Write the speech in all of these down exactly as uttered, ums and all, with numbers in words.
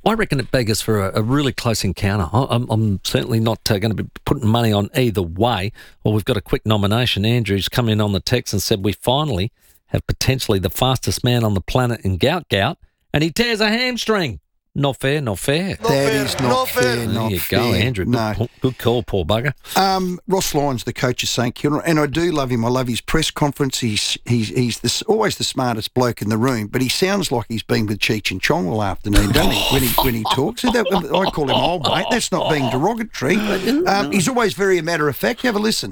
I reckon it beggars for a, a really close encounter. I, I'm, I'm certainly not uh, going to be putting money on either way. Well, we've got a quick nomination. Andrew's come in on the text and said we finally have potentially the fastest man on the planet in Gout Gout, and he tears a hamstring. Not fair, not fair. Not that fair, is not, not fair. fair. There not you fair. go, Andrew. Good, no. good call, poor bugger. Um, Ross Lyons, the coach of St Kilda, and I do love him. I love his press conference. He's he's he's the, always the smartest bloke in the room, but he sounds like he's been with Cheech and Chong all afternoon, doesn't he, when he, when he talks? So that, I call him old mate. That's not being derogatory. Um, he's always very a matter of fact. Have a listen.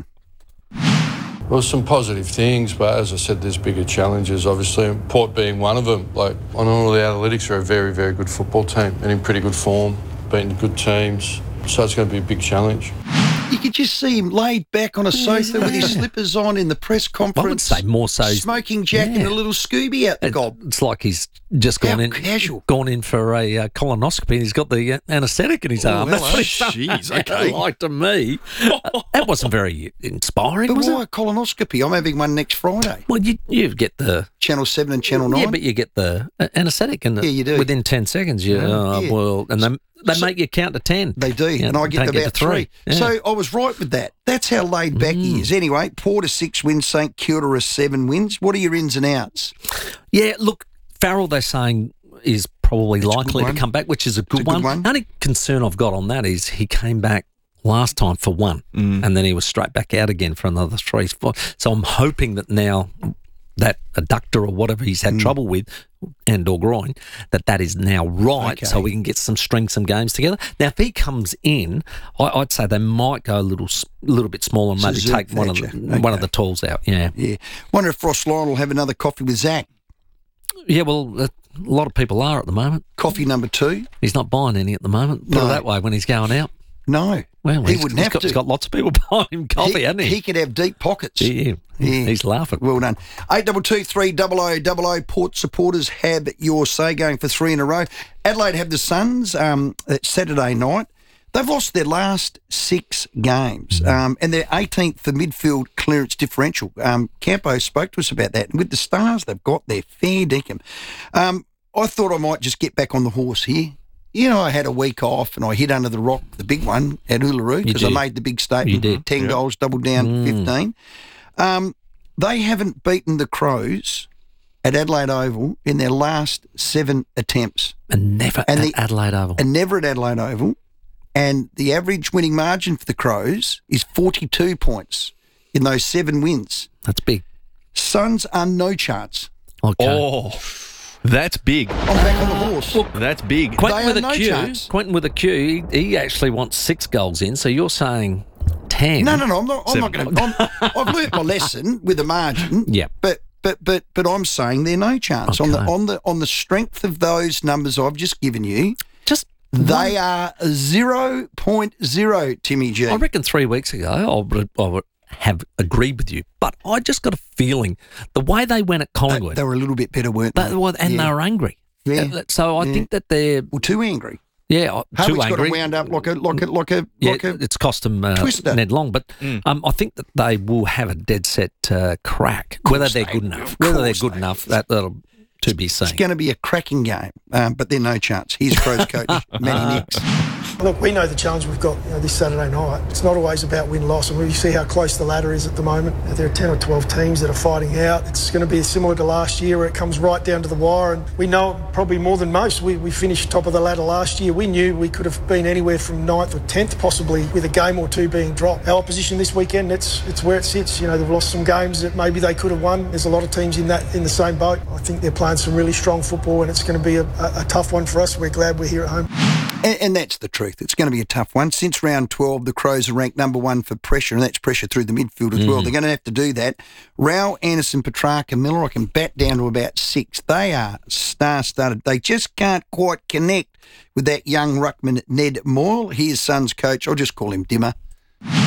Well, some positive things, but as I said, there's bigger challenges, obviously, and Port being one of them. Like, on all the analytics, are a very, very good football team and in pretty good form, beating good teams. So it's going to be a big challenge. You could just see him laid back on a sofa with his slippers on in the press conference. I would say more so. Smoking Jack yeah. and a little Scooby out the it, gob. It's like he's just gone How in, casual. gone in for a uh, colonoscopy and he's got the uh, anaesthetic in his oh, arm. That's what he's Jeez, okay. like to me. uh, that wasn't very inspiring, but was why it? a colonoscopy? I'm having one next Friday. Well, you you get the... Channel seven and Channel nine? Yeah, but you get the uh, anaesthetic and yeah, you do. within ten seconds. You, yeah. uh, yeah. Well, and they, they so, make you count to ten. They do, yeah, and I get about about three. three. Yeah. So I was right with that. That's how laid back mm. he is. Anyway, Port are six wins, St Kilda are seven wins. What are your ins and outs? Yeah, look, Farrell, they're saying, is probably That's likely to come back, which is a good, a good one. one. The only concern I've got on that is he came back last time for one, mm. and then he was straight back out again for another three. Four. So I'm hoping that now that adductor or whatever he's had mm. trouble with, and or groin, that that is now right, okay. so we can get some string some games together. Now, if he comes in, I, I'd say they might go a little little bit smaller and maybe take one of, the, okay. one of the tools out. Yeah. Yeah. Wonder if Ross Lyon will have another coffee with Zach. Yeah, well, a lot of people are at the moment. Coffee number two? He's not buying any at the moment. Put no. it that way, when he's going out. No. Well, he he's, wouldn't he's have got, to. He's got lots of people buying him coffee, he, hasn't he? He could have deep pockets. Yeah, yeah. He's laughing. Well done. eight two two three double oh double oh. Port supporters have your say, going for three in a row. Adelaide have the Suns um, at Saturday night. They've lost their last six games, mm. um, and they're eighteenth for midfield clearance differential. Um, Campo spoke to us about that. And with the stars they've got, they're fair dinkum. Um, I thought I might just get back on the horse here. You know, I had a week off and I hit under the rock, the big one at Uluru, because I made the big statement. You did. ten yep. goals, double down, mm. fifteen. Um, they haven't beaten the Crows at Adelaide Oval in their last seven attempts. And never and at the, Adelaide Oval. And never at Adelaide Oval. And the average winning margin for the Crows is forty-two points in those seven wins. That's big. Suns are no chance. Okay. Oh, that's big. I'm back on the horse. Look, that's big. Quentin they with a no Q. chance. Quentin with a Q. He, he actually wants six goals in. So you're saying ten? No, no, no. I'm not. I'm not going to. I've learnt my lesson with the margin. Yeah. But but but but I'm saying they're no chance Okay. on the on the on the strength of those numbers I've just given you. Just they one. are zero point zero. Timmy G. I reckon three weeks ago I would, I would have agreed with you, but I just got a feeling the way they went at Collingwood. They, they were a little bit better, weren't they? They, well, and yeah. they were angry. Yeah. So I yeah. think that they're well too angry. Yeah, Harvey's too got angry. them wound up like a like a like a Yeah, like a. it's cost them uh, twister. Ned Long, but Mm. um, I think that they will have a dead set uh, crack. Whether they're they good will. enough, Of whether they're course good they enough, will. that, that'll to be seen. It's going to be a cracking game, um, but they're no chance. Here's Crows coach Matty Nix. Look, we know the challenge we've got you know, this Saturday night. It's not always about win-loss, and we see how close the ladder is at the moment. There are ten or twelve teams that are fighting out. It's going to be similar to last year where it comes right down to the wire, and we know probably more than most. We, we finished top of the ladder last year. We knew we could have been anywhere from ninth or tenth, possibly, with a game or two being dropped. Our opposition this weekend, it's it's where it sits. You know, they've lost some games that maybe they could have won. There's a lot of teams in that in the same boat. I think they're playing some really strong football, and it's going to be a, a, a tough one for us. We're glad we're here at home. And, and that's the truth. It's going to be a tough one. Since round twelve, the Crows are ranked number one for pressure, and that's pressure through the midfield as mm. well. They're going to have to do that. Rao, Anderson, Petrarca, Miller, I can bat down to about six. They are star-studded. They just can't quite connect with that young ruckman, Ned Moyle. Here's Suns coach. I'll just call him Dimmer.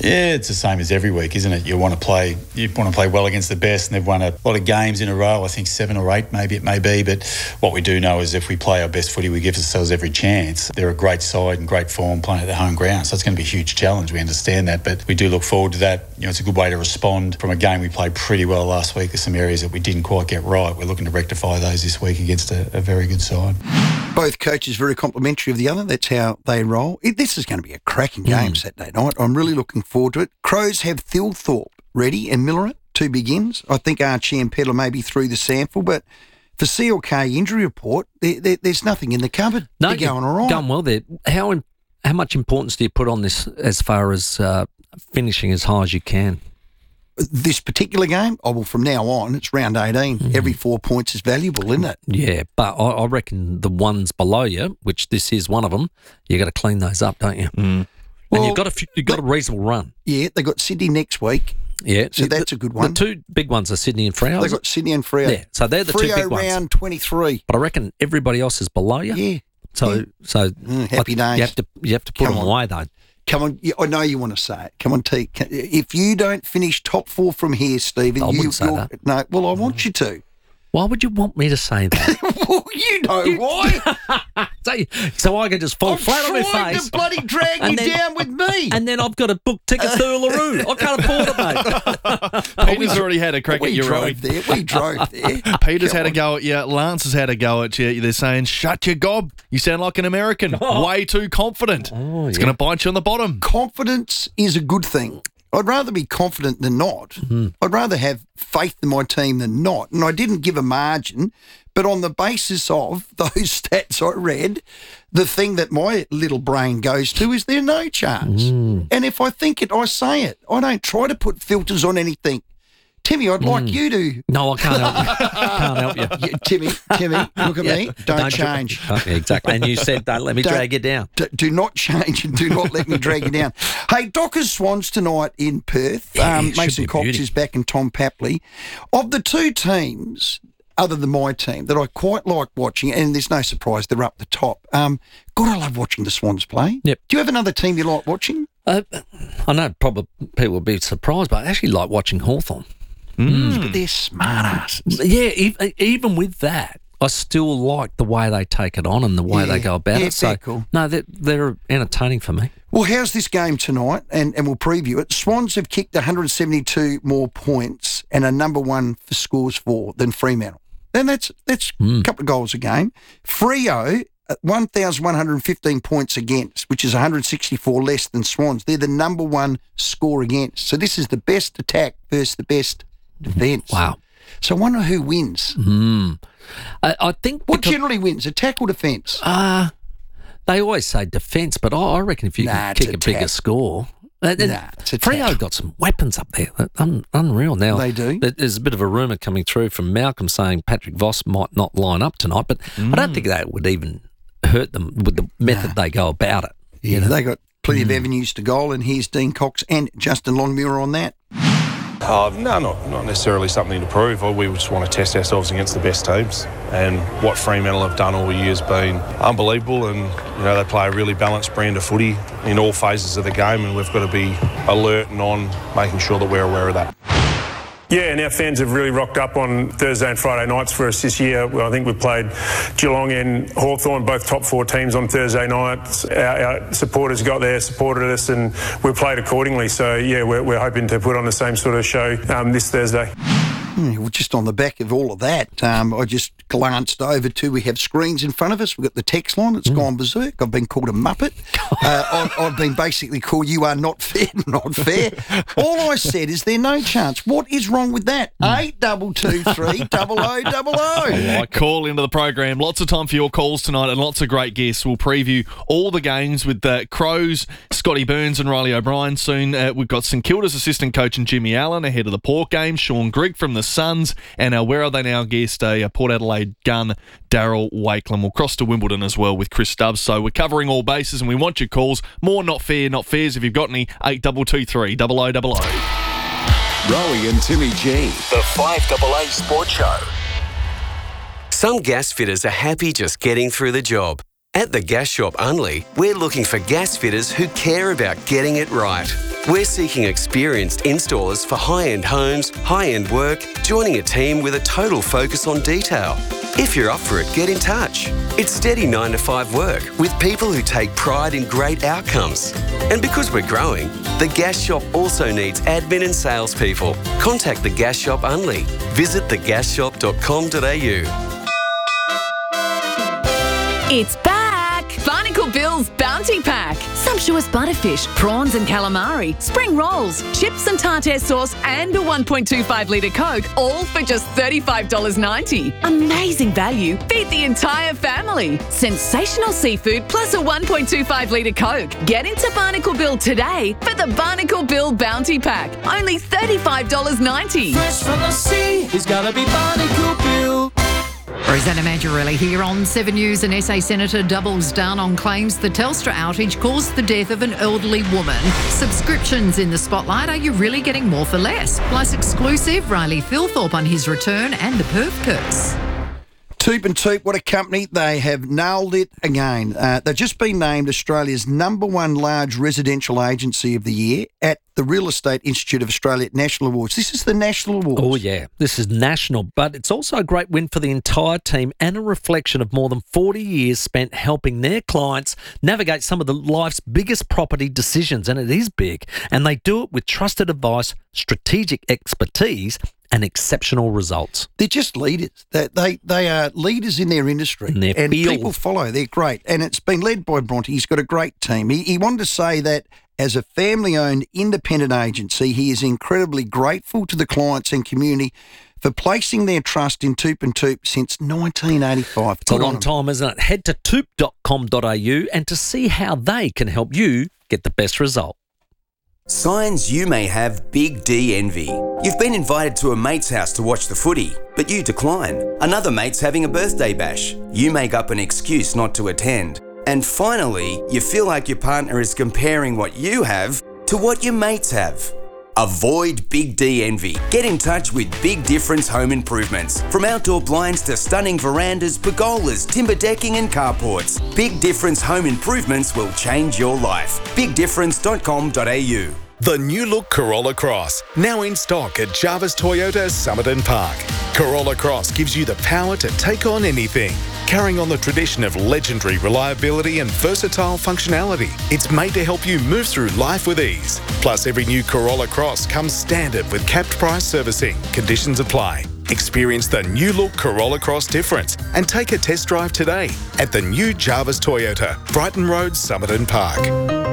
Yeah, it's the same as every week, isn't it? You want to play, you want to play well against the best, and they've won a lot of games in a row. I think seven or eight, maybe it may be. But what we do know is if we play our best footy, we give ourselves every chance. They're a great side and great form playing at their home ground, so it's going to be a huge challenge. We understand that, but we do look forward to that. You know, it's a good way to respond from a game we played pretty well last week. There's some areas that we didn't quite get right. We're looking to rectify those this week against a, a very good side. Both coaches very complimentary of the other. That's how they roll. It, this is going to be a cracking game mm. Saturday night. I'm really looking forward to it. Crows have Thilthorpe ready and Miller, two begins. I think Archie and Pedler may be through the sample, but for C L K injury report, there, there, there's nothing in the cupboard. No, They're going all right. Going well there. How, in, how much importance do you put on this as far as uh, finishing as high as you can? This particular game, oh, well, from now on, it's round eighteen. Mm. Every four points is valuable, isn't it? Yeah, but I, I reckon the ones below you, which this is one of them, you got to clean those up, don't you? Mm. Well, and you've got a you've got a reasonable run. Yeah, they got Sydney next week. Yeah, so that's the, a good one. The two big ones are Sydney and Freo. They got Sydney and Freo. Yeah, so they're the Freo two big ones. round twenty-three. But I reckon everybody else is below you. Yeah. So yeah. so mm, happy days. You have to you have to put Come them on. away though. Come on, I know you want to say it. Come on, T. If you don't finish top four from here, Stephen, I you, wouldn't say you're, that. No, well, I want you to. Why would you want me to say that? Well, you know why. so, so I can just fall I'm flat on my trying face. to bloody drag you then, down with me. And then I've got to book tickets to Uluru. I can't afford it, mate. Peter's already had a crack we at you, Rowie. drove there. We drove there. Peter's Come had on. a go at you. Lance has had a go at you. They're saying, shut your gob. You sound like an American. Oh. Way too confident. Oh, it's yeah. going to bite you on the bottom. Confidence is a good thing. I'd rather be confident than not. Mm-hmm. I'd rather have faith in my team than not. And I didn't give a margin, but on the basis of those stats I read, the thing that my little brain goes to is there's no chance. Mm. And if I think it, I say it. I don't try to put filters on anything. Timmy, I'd like Mm. you to. No, I can't help you. I can't help you. Yeah, Timmy, Timmy, look at Yeah. me. Don't, Don't change. Oh, yeah, exactly. And you said, don't let me Don't- drag you down. D- do not change and do not let me drag you down. Hey, Dockers Swans tonight in Perth. Yeah, um, it should Mason be a Cox beauty. is back and Tom Papley. Of the two teams, other than my team, that I quite like watching, and there's no surprise they're up the top. Um, God, I love watching the Swans play. Yep. Do you have another team you like watching? Uh, I know probably people will be surprised, but I actually like watching Hawthorn. Mm. But they're smart asses. Yeah, e- even with that, I still like the way they take it on and the way Yeah, they go about yeah, it. So, they're cool. no, they're, they're entertaining for me. Well, how's this game tonight? And, and we'll preview it. Swans have kicked one hundred seventy-two more points and are number one for scores for than Fremantle. And that's that's Mm. a couple of goals a game. Freo, at one thousand one hundred fifteen points against, which is one hundred sixty-four less than Swans. They're the number one score against. So this is the best attack versus the best defence. Wow. So I wonder who wins. Mm. I, I think What because- generally wins, attack or defence? Uh, they always say defence, but I, I reckon if you Nah, can it's kick a attack. bigger score. Uh, uh, Nah, it's attack. Freo got some weapons up there. Uh, Un, unreal. Now, They do. there- There's a bit of a rumour coming through from Malcolm saying Patrick Voss might not line up tonight, but I don't think that would even hurt them with the method they go about it. Yeah, they got plenty of avenues to goal, and here's Dean Cox and Justin Longmuir on that. Uh, no, not, not necessarily something to prove. We just want to test ourselves against the best teams. And what Fremantle have done all year has been unbelievable. And, you know, they play a really balanced brand of footy in all phases of the game. And we've got to be alert and on making sure that we're aware of that. Yeah, and our fans have really rocked up on Thursday and Friday nights for us this year. Well, I think we've played Geelong and Hawthorn, both top four teams on Thursday nights. Our, our supporters got there, supported us, and we played accordingly. So, yeah, we're, we're hoping to put on the same sort of show um, this Thursday. Hmm, well, just on the back of all of that, um, I just glanced over to, we have screens in front of us. We've got the text line. It's gone berserk. I've been called a muppet. uh, I've, I've been basically called, you are not fair, not fair. All I said is there no chance. What is wrong with that? Eight double two three double o double o. Call into the program. Lots of time for your calls tonight and lots of great guests. We'll preview all the games with the Crows, Scotty Burns and Riley O'Brien soon. Uh, we've got St Kilda's assistant coach and Jimmy Allen ahead of the Port game, Sean Grigg from the Suns, and our Where Are They Now guest, a Port Adelaide gun, Daryl Wakeland. We'll cross to Wimbledon as well with Chris Stubbs. So we're covering all bases and we want your calls. More not fair, not fairs. If you've got any, eight two two three double o double o. Rowie and Timmy G. The five A A Sport Show. Some gas fitters are happy just getting through the job. At the Gas Shop Unley, we're looking for gas fitters who care about getting it right. We're seeking experienced installers for high-end homes, high-end work, joining a team with a total focus on detail. If you're up for it, get in touch. It's steady nine to five work with people who take pride in great outcomes. And because we're growing, the Gas Shop also needs admin and salespeople. Contact the Gas Shop Unley. Visit the gas shop dot com dot a u. It's back! Barnacle Bill's Bounty Pack. Sumptuous butterfish, prawns and calamari, spring rolls, chips and tartare sauce and a one point two five litre Coke, all for just thirty-five dollars ninety. Amazing value. Feed the entire family. Sensational seafood plus a one point two five litre Coke. Get into Barnacle Bill today for the Barnacle Bill Bounty Pack. Only thirty-five dollars ninety. Fresh from the sea, it's gotta be Barnacle Bill. Rosanna Mangiarelli here on seven News. An S A Senator doubles down on claims the Telstra outage caused the death of an elderly woman. Subscriptions in the spotlight. Are you really getting more for less? Plus exclusive, Riley Thilthorpe on his return and the Perth curse. Toop and Toop, what a company. They have nailed it again. Uh, they've just been named Australia's number one large residential agency of the year at the Real Estate Institute of Australia National Awards. This is the National Awards. Oh, yeah. This is national, but it's also a great win for the entire team and a reflection of more than forty years spent helping their clients navigate some of the life's biggest property decisions, and it is big. And they do it with trusted advice, strategic expertise, and exceptional results. They're just leaders. They they, they are leaders in their industry. In their and field. People follow. They're great. And it's been led by Bronte. He's got a great team. He, he wanted to say that as a family-owned independent agency, he is incredibly grateful to the clients and community for placing their trust in Toop and Toop since nineteen eighty-five. It's a long time, isn't it? Head to toop dot com dot a u and to see how they can help you get the best result. Signs you may have Big D envy. You've been invited to a mate's house to watch the footy, but you decline. Another mate's having a birthday bash. You make up an excuse not to attend. And finally, you feel like your partner is comparing what you have to what your mates have. Avoid Big D envy. Get in touch with Big Difference Home Improvements. From outdoor blinds to stunning verandas, pergolas, timber decking and carports, Big Difference Home Improvements will change your life. big difference dot com dot a u. The new look Corolla Cross, now in stock at Jarvis Toyota Somerton Park. Corolla Cross gives you the power to take on anything. Carrying on the tradition of legendary reliability and versatile functionality, it's made to help you move through life with ease. Plus, every new Corolla Cross comes standard with capped price servicing. Conditions apply. Experience the new look Corolla Cross difference and take a test drive today at the new Jarvis Toyota, Brighton Road, Somerton Park.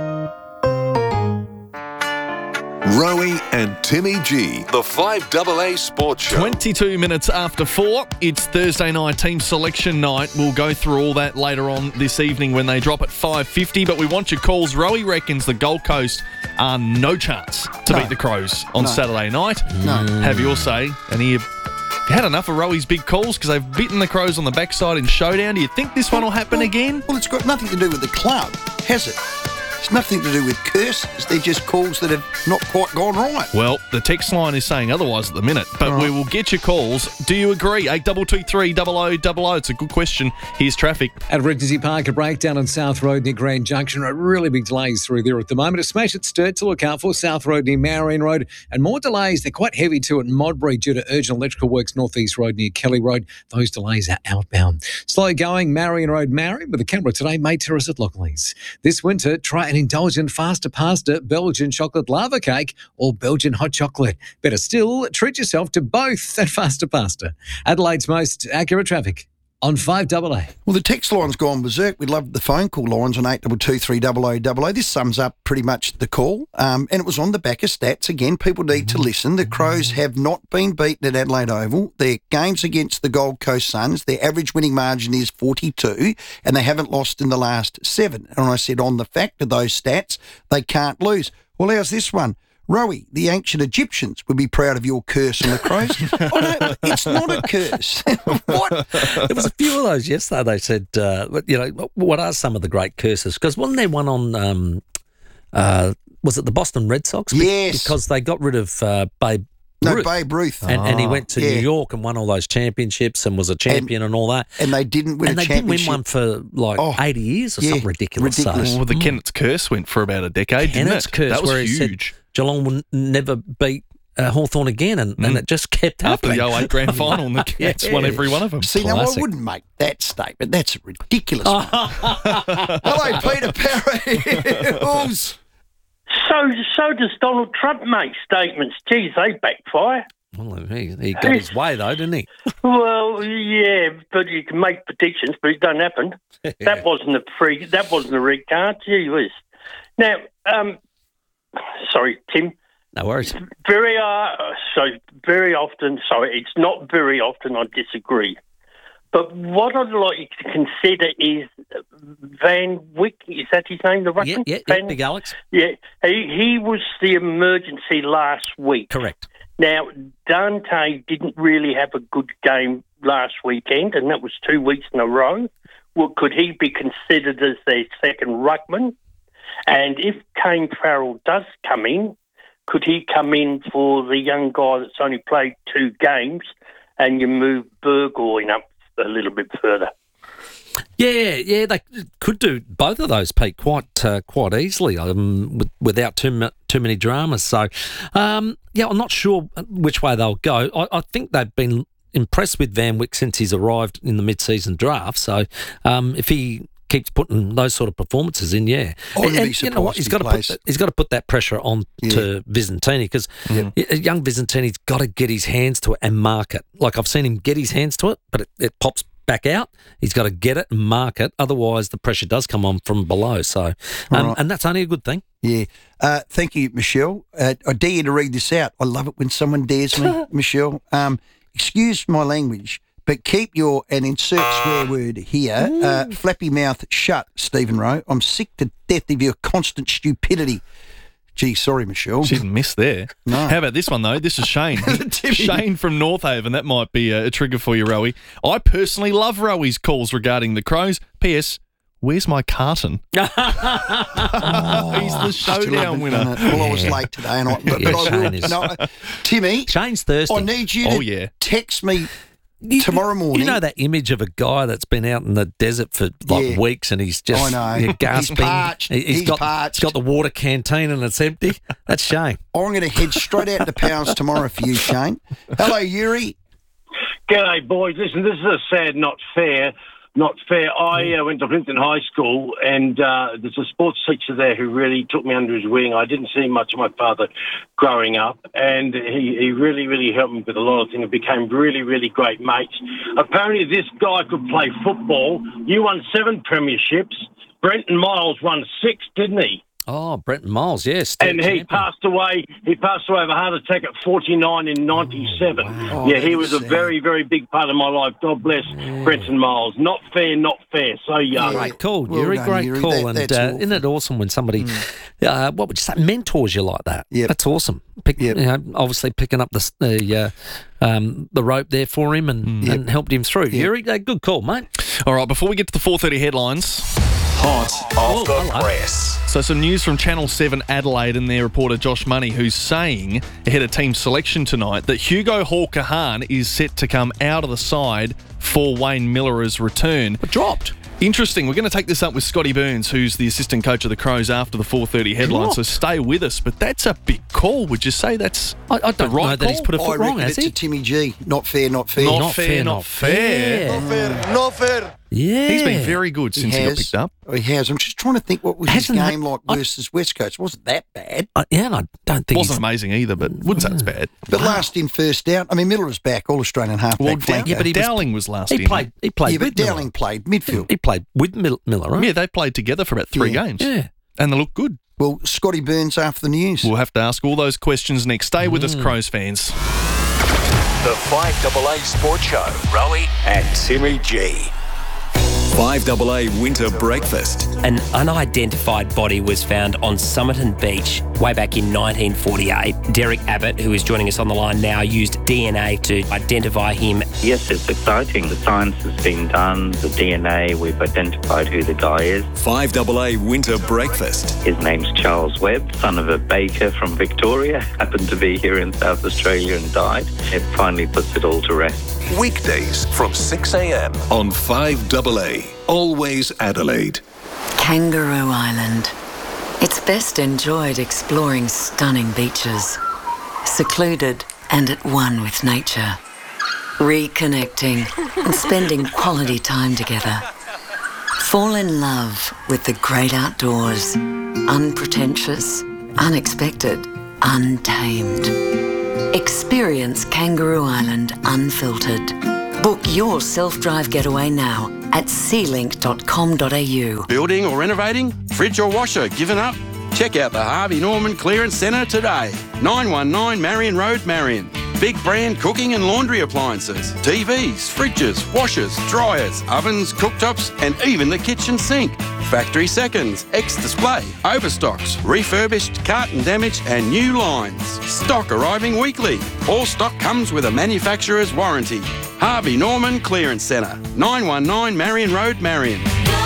Rowie and Timmy G, the five A A Sports Show. twenty-two minutes after four, it's Thursday night team selection night. We'll go through all that later on this evening when they drop at five fifty, but we want your calls. Rowie reckons the Gold Coast are no chance to No. beat the Crows on No. Saturday night. No. Have your say. And you had enough of Rowie's big calls because they've beaten the Crows on the backside in showdown. Do you think this one will happen well, again? Well, it's got nothing to do with the club, has it? It's nothing to do with curses. They're just calls that have not quite gone right. Well, the text line is saying otherwise at the minute, but All right. we will get your calls. Do you agree? eight two two three double oh double oh. It's a good question. Here's traffic. At Regency Park, a breakdown on South Road near Grand Junction. Really big delays through there at the moment. A smash at Sturt to look out for. South Road near Marion Road. And more delays. They're quite heavy too at Modbury due to urgent electrical works. Northeast Road near Kelly Road. Those delays are outbound. Slow going. Marion Road, Marion with a camera today. May Terrace at Lockley's. This winter, try an indulgent faster pasta, Belgian chocolate lava cake or Belgian hot chocolate. Better still, treat yourself to both at faster pasta. Adelaide's most accurate traffic on five A A. Well, the text line's gone berserk. We love the phone call lines on eight two two three double oh double oh. This sums up pretty much the call. Um, and it was on the back of stats. Again, people need to listen. The Crows have not been beaten at Adelaide Oval. Their games against the Gold Coast Suns, their average winning margin is forty-two, and they haven't lost in the last seven. And I said on the fact of those stats, they can't lose. Well, how's this one? Rowie, the ancient Egyptians would be proud of your curse on the Crows. Oh, no, it's not a curse. What? There was a few of those yesterday. They said, uh, you know, what are some of the great curses? Because wasn't there one on, um, uh, was it the Boston Red Sox? Be- Yes. Because they got rid of uh, Babe No, Ruth. Babe Ruth. And, and he Ah, went to yeah. New York and won all those championships and was a champion and, and all that. And they didn't win and a they didn't win championship. one for like Oh, eighty years or yeah, something ridiculous. ridiculous. So, Well, the Kenneth's Curse went for about a decade, Kenneth's didn't it? curse That was where he huge. said Geelong will never beat uh, Hawthorn again, and, and it just kept After happening. the oh eight grand final, and the Cats Yeah. won every one of them. See, now I Classic. wouldn't make that statement. That's a ridiculous one. Hello, Peter Parry. Who's- So, so does Donald Trump make statements. Geez, they backfire. Well, he, he got his way though, didn't he? Well, yeah, but you can make predictions, but it don't happen. That wasn't a free. That wasn't a red card. Gee whiz. Now, um, sorry, Tim. No worries. Very, uh, so very often. Sorry, it's not very often. I disagree. But what I'd like you to consider is Van Wyck. Is that his name? The Yeah, Russian? yeah, yeah, Van, Big Alex. Yeah, he, he was the emergency last week. Correct. Now, Dante didn't really have a good game last weekend, and that was two weeks in a row. Well, could he be considered as their second ruckman? And if Kane Farrell does come in, could he come in for the young guy that's only played two games and you move Burgoyne up a little bit further? Yeah, yeah, they could do both of those, Pete, quite uh, quite easily, um, with, without too mu- too many dramas. So, um, yeah, I'm not sure which way they'll go. I, I think they've been impressed with Van Wyck since he's arrived in the mid-season draft. So, um, if he keeps putting those sort of performances in, yeah, I wouldn't and, be you know what, surprised he's if got he to put plays. that, he's got to put that pressure on Yeah. to Visentini because young Visentini's got to get his hands to it and mark it. Like I've seen him get his hands to it, but it, it pops back out. He's got to get it and mark it. Otherwise, the pressure does come on from below. So, um, Right. and that's only a good thing. Yeah. Uh, thank you, Michelle. Uh, I dare you to read this out. I love it when someone dares me, Michelle. Um, excuse my language, but keep your, and insert swear word here, uh, flappy mouth shut, Stephen Rowe. I'm sick to death of your constant stupidity. Gee, sorry, Michelle. She didn't miss there. No. How about this one, though? This is Shane. Shane from North Haven. That might be a, a trigger for you, Rowie. I personally love Rowie's calls regarding the Crows. P S. Where's my carton? He's the Still showdown haven't winner. done it. Well, I was late today, and I, but, but Yeah, I Shane will. is- No, uh, Timmy, Shane's thirsty. I need you to Oh, yeah. text me You- tomorrow morning. You know that image of a guy that's been out in the desert for like Yeah. weeks and he's just I know. you're He's gasping. parched. He- He's got, parched. He's got the water canteen and it's empty. That's Shane. I'm going to head straight out to Powers tomorrow for you, Shane. Hello, Yuri. G'day, boys. Listen, this is a sad, not fair. Not fair. I uh, went to Clinton High School, and uh, there's a sports teacher there who really took me under his wing. I didn't see much of my father growing up, and he, he really, really helped me with a lot of things. We became really, really great mates. Apparently, this guy could play football. You won seven premierships. Brenton Miles won six, didn't he? Oh, Brenton Miles, yes. And he passed away. He passed away of a heart attack at forty-nine in ninety-seven. Oh, yeah, he that was is a sad. very, very big part of my life. God bless Brenton Miles. Not fair, not fair. So young. Great call, Well Yuri. done, great Yuri. call. That- and that's uh, awful. isn't it awesome when somebody, uh, what would you say, mentors you like that? Yep. That's awesome. Pick, Yep. you know, obviously picking up the s- the, uh, um, the rope there for him and, and helped him through. Yuri, uh, good call, mate. All right, before we get to the four thirty headlines, Hot off the hello. press. so some news from Channel seven Adelaide and their reporter Josh Money, who's saying ahead of team selection tonight that Hugo Hall-Kahan is set to come out of the side for Wayne Miller's return. But dropped. Interesting. We're going to take this up with Scotty Burns, who's the assistant coach of the Crows, after the four thirty headline. So stay with us. But that's a big call. Would you say that's I, I don't the right know that call? he's put a I foot wrong, reckon has it's he? a Timmy G. Not fair, not fair. Not fair, not fair. Not fair, not fair. Yeah. He's been very good since he, got picked up. He has. I'm just trying to think what was Hasn't his game that- like I- versus West Coast. It wasn't that bad. Uh, yeah, and I don't think Wasn't he's... amazing either, but wouldn't say it's bad. But last in, first out. I mean, Miller was back, all Australian halfback. Well, flanker. yeah, but he was- Dowling was last He in. played, he played Yeah, but with Miller. Dowling played midfield. He played with Mil- Miller, right? Yeah, they played together for about three Yeah. games. Yeah. And they look good. Well, Scotty Burns after the news. We'll have to ask all those questions next. Stay with us, Crows fans. The five A A Sports Show. Rowie and Timmy G. five A A Winter Breakfast. An unidentified body was found on Somerton Beach way back in nineteen forty-eight. Derek Abbott, who is joining us on the line now, used D N A to identify him. Yes, it's exciting. The science has been done. The D N A, we've identified who the guy is. five A A Winter Breakfast. His name's Charles Webb, son of a baker from Victoria. Happened to be here in South Australia and died. It finally puts it all to rest. Weekdays from six a m on five A A. Always Adelaide. Kangaroo Island. It's best enjoyed exploring stunning beaches, secluded and at one with nature, reconnecting and spending quality time together. Fall in love with the great outdoors, unpretentious, unexpected, untamed. Experience Kangaroo Island unfiltered. Book your self-drive getaway now at sea link dot com dot a u. Building or renovating? Fridge or washer given up? Check out the Harvey Norman Clearance Centre today. nine one nine Marion Road, Marion. Big brand cooking and laundry appliances, T Vs, fridges, washers, dryers, ovens, cooktops and even the kitchen sink. Factory seconds, ex-display, overstocks, refurbished, carton damage and new lines. Stock arriving weekly. All stock comes with a manufacturer's warranty. Harvey Norman Clearance Centre, nine one nine Marion Road, Marion.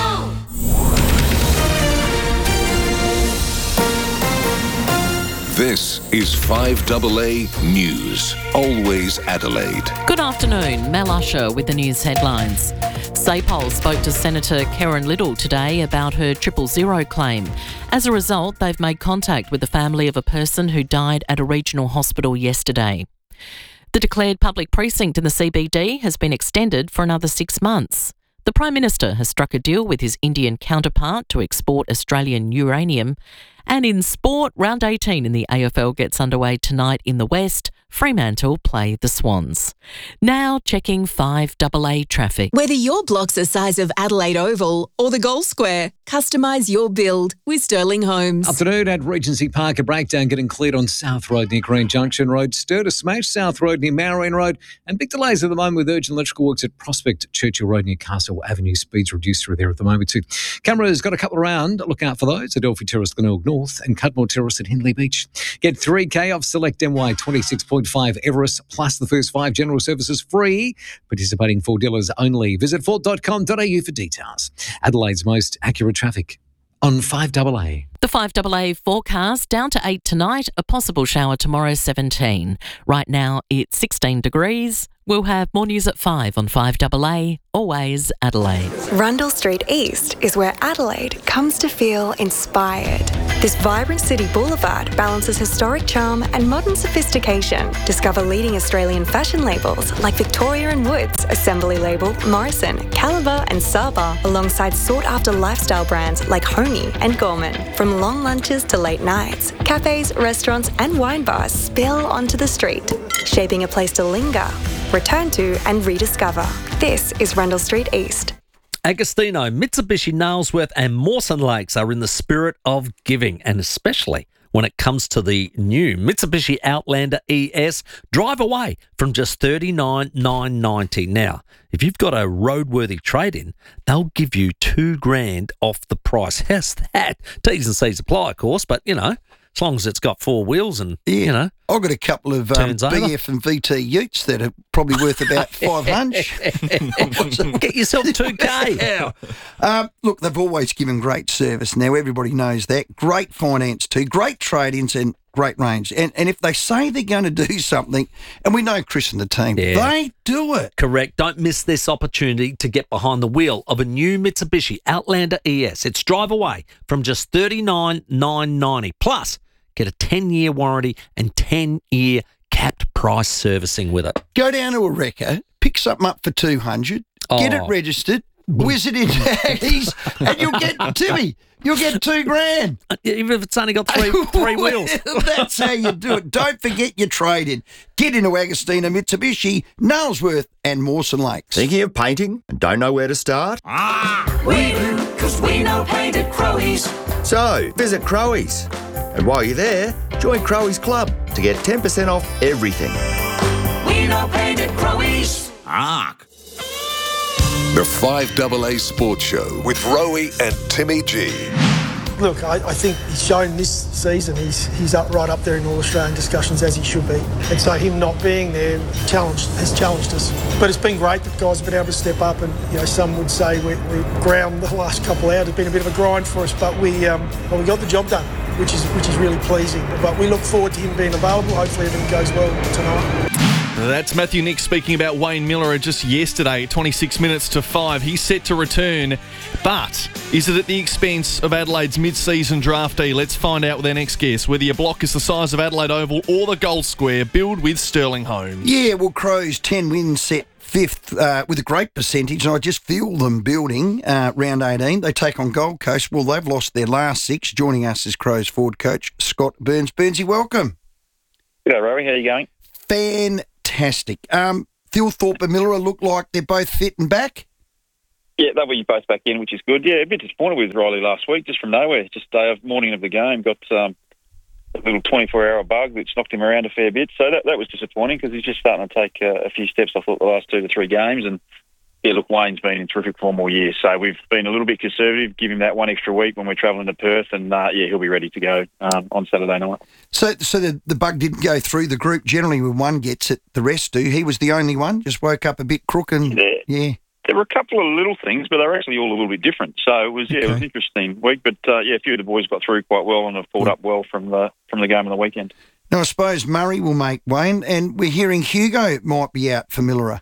This is five A A News. Always Adelaide. Good afternoon. Mel Usher with the news headlines. SAPOL spoke to Senator Karen Little today about her triple zero claim. As a result, they've made contact with the family of a person who died at a regional hospital yesterday. The declared public precinct in the C B D has been extended for another six months. The Prime Minister has struck a deal with his Indian counterpart to export Australian uranium. And in sport, round eighteen in the A F L gets underway tonight in the West. Fremantle play the Swans. Now checking five A A traffic. Whether your block's the size of Adelaide Oval or the Gold Square, customise your build with Sterling Homes. Afternoon at Regency Park, a breakdown getting cleared on South Road near Green Junction Road. Stir to smash South Road near Marion Road. And big delays at the moment with urgent electrical works at Prospect Churchill Road near Castle Avenue. Speeds reduced through there at the moment too. Cameras got a couple around. Look out for those. Adelphi Terrace, Glenelg North and Cudmore Terrace at Hindley Beach. Get three K off select M Y twenty-six point five Everest plus the first five general services free. Participating Ford dealers only. Visit ford dot com dot a u for details. Adelaide's most accurate traffic on five A A. The five A A forecast, down to eight tonight, a possible shower tomorrow, seventeen. Right now it's sixteen degrees. We'll have more news at five on five A A, always Adelaide. Rundle Street East is where Adelaide comes to feel inspired. This vibrant city boulevard balances historic charm and modern sophistication. Discover leading Australian fashion labels like Victoria and Woods, Assembly Label, Morrison, Caliber and Saba, alongside sought-after lifestyle brands like Homey and Gorman. From long lunches to late nights, cafes, restaurants and wine bars spill onto the street, shaping a place to linger, return to and rediscover. This is Rundle Street East. Agostino, Mitsubishi, Nailsworth and Mawson Lakes are in the spirit of giving, and especially when it comes to the new Mitsubishi Outlander E S. Drive away from just thirty-nine thousand nine hundred ninety dollars. Now, if you've got a roadworthy trade-in, they'll give you two grand off the price. How's that? T's and C's apply, of course, but, you know, as long as it's got four wheels and, yeah. you know. I've got a couple of um, B F and V T utes that are probably worth about five hundred. Get yourself two K. Yeah. Um, look, they've always given great service. Now, everybody knows that. Great finance too. Great trade-ins and great range. And and if they say they're going to do something, and we know Chris and the team, yeah. they do it. Correct. Don't miss this opportunity to get behind the wheel of a new Mitsubishi Outlander E S. It's drive away from just thirty-nine thousand nine hundred ninety dollars. Plus, get a ten-year warranty and ten-year capped price servicing with it. Go down to a wrecker, pick something up for two hundred dollars, oh. get it registered, whiz it into Aggies, and you'll get, Timmy, you'll get two grand. Even if it's only got three, three wheels. That's how you do it. Don't forget your trade-in. Get into Agostino, Mitsubishi, Nailsworth and Mawson Lakes. Thinking of painting and don't know where to start? Ah, we do, because we know paint at Crowies. So, visit Crowies. And while you're there, join Crowies Club to get ten percent off everything. We know paint at Crowies. Ark. The five A A Sports Show with Rowie and Timmy G. Look, I, I think he's shown this season he's he's up right up there in all Australian discussions as he should be. And so him not being there challenged has challenged us. But it's been great that guys have been able to step up, and you know some would say we, we ground the last couple of hours. It's been a bit of a grind for us, but we um, well, we got the job done, which is which is really pleasing. But we look forward to him being available. Hopefully everything goes well tonight. That's Matthew Nick speaking about Wayne Miller just yesterday, twenty-six minutes to five. He's set to return, but is it at the expense of Adelaide's mid-season draftee? Let's find out with our next guest. Whether your block is the size of Adelaide Oval or the Gold Square, build with Sterling Homes. Yeah, well, Crows ten wins set fifth uh, with a great percentage, and I just feel them building uh, round eighteen. They take on Gold Coast. Well, they've lost their last six. Joining us is Crows forward coach Scott Burns. Burnsy, welcome. G'day, Rowie. How are you going? Fantastic. Um, Phil Thorpe and Miller look like they're both fit and back. Yeah, they were both back in, which is good. Yeah, a bit disappointed with Riley last week, just from nowhere. Just day of morning of the game, got um, a little twenty-four hour bug which knocked him around a fair bit. So that, that was disappointing because he's just starting to take uh, a few steps, I thought, the last two to three games. And yeah, look, Wayne's been in terrific form all year. So we've been a little bit conservative, give him that one extra week when we're travelling to Perth, and uh, yeah, he'll be ready to go um, on Saturday night. So so the, the bug didn't go through the group. Generally, when one gets it, the rest do. He was the only one, just woke up a bit crook and, yeah. yeah. There were a couple of little things, but they were actually all a little bit different. So it was, yeah, okay. It was an interesting week. But uh, yeah, a few of the boys got through quite well and have pulled yeah. up well from the from the game on the weekend. Now, I suppose Murray will make Wayne, and we're hearing Hugo might be out for Millerer.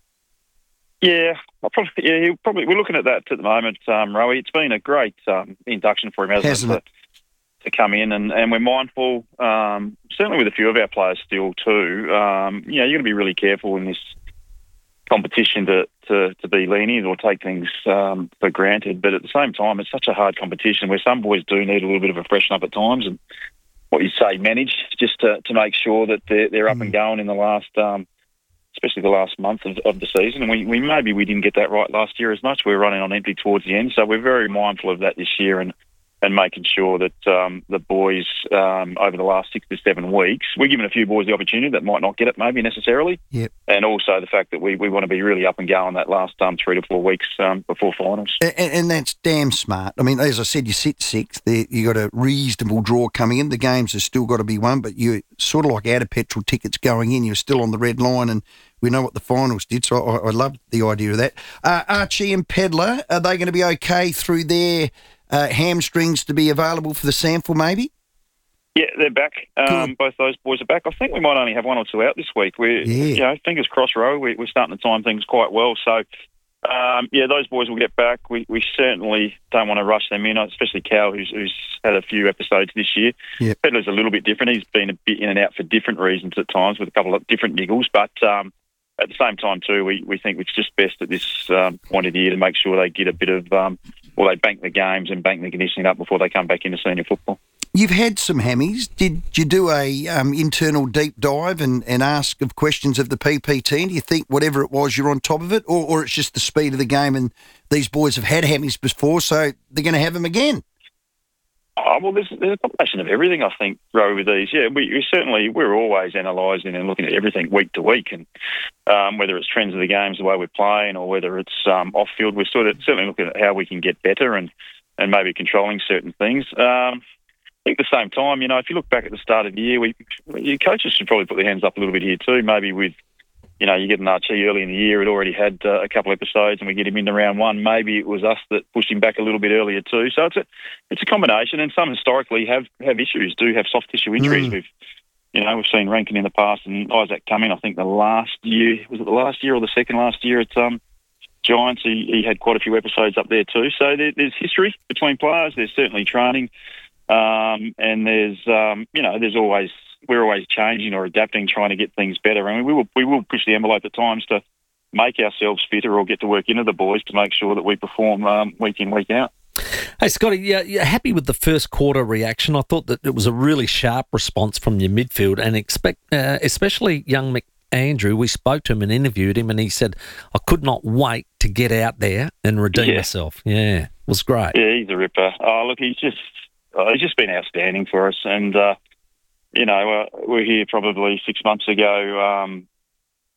Yeah, I'll probably, yeah, he'll probably. We're looking at that at the moment, um, Rowie. It's been a great um, induction for him, hasn't, hasn't it, it? To, to come in, and, and we're mindful, um, certainly with a few of our players still too. Um, you know, you're going to be really careful in this competition to, to, to be lenient or take things um, for granted. But at the same time, it's such a hard competition where some boys do need a little bit of a freshen up at times, and what you say, manage just to, to make sure that they're, they're up mm. and going in the last. Um, especially the last month of, of the season. And we, we maybe we didn't get that right last year as much. We were running on empty towards the end. So we're very mindful of that this year and, and making sure that um, the boys um, over the last six to seven weeks, we're giving a few boys the opportunity that might not get it maybe necessarily. Yep. And also the fact that we, we want to be really up and going that last um, three to four weeks um, before finals. And, and that's damn smart. I mean, as I said, you sit sixth. You got a reasonable draw coming in. The games have still got to be won, but you're sort of like out of petrol tickets going in. You're still on the red line, and we know what the finals did, so I, I love the idea of that. Uh, Archie and Pedler, are they going to be okay through their uh, hamstrings to be available for the sample maybe? Yeah, they're back. Um, both those boys are back. I think we might only have one or two out this week. We're, yeah. you know, fingers crossed, Row. We, we're starting to time things quite well. So, um, yeah, those boys will get back. We, we certainly don't want to rush them in, especially Cal, who's, who's had a few episodes this year. Yep. Pedler's a little bit different. He's been a bit in and out for different reasons at times with a couple of different niggles, but um, at the same time, too, we, we think it's just best at this um, point of the year to make sure they get a bit of, um, well, they bank the games and bank the conditioning up before they come back into senior football. You've had some hammies. Did you do a um, internal deep dive and, and ask of questions of the P P T? And do you think whatever it was, you're on top of it? Or, or it's just the speed of the game and these boys have had hammies before, so they're going to have them again? Oh, well, there's, there's a combination of everything, I think, Row, with these. Yeah, we, we certainly, we're always analysing and looking at everything week to week, and um, whether it's trends of the games, the way we're playing, or whether it's um, off-field, we're sort of certainly looking at how we can get better and, and maybe controlling certain things. Um, I think at the same time, you know, if you look back at the start of the year, we, your coaches should probably put their hands up a little bit here too, maybe with, you know, you get an Archie early in the year, it already had uh, a couple episodes and we get him into round one. Maybe it was us that pushed him back a little bit earlier too. So it's a it's a combination, and some historically have, have issues, do have soft tissue injuries. Mm. We've, you know, we've seen Rankin in the past and Isaac Cumming, I think the last year, was it the last year or the second last year at um, Giants, he, he had quite a few episodes up there too. So there, there's history between players, there's certainly training, um, and there's, um, you know, there's always... we're always changing or adapting, trying to get things better. I mean, we will we will push the envelope at times to make ourselves fitter or get to work into the boys to make sure that we perform um, week in, week out. Hey, Scotty, yeah, you're happy with the first quarter reaction? I thought that it was a really sharp response from your midfield, and expect, uh, especially young McAndrew. We spoke to him and interviewed him, and he said, I could not wait to get out there and redeem Yeah. myself. Yeah, it was great. Yeah, he's a ripper. Oh, look, he's just uh, he's just been outstanding for us, and uh, you know, uh, we were here probably six months ago. Um,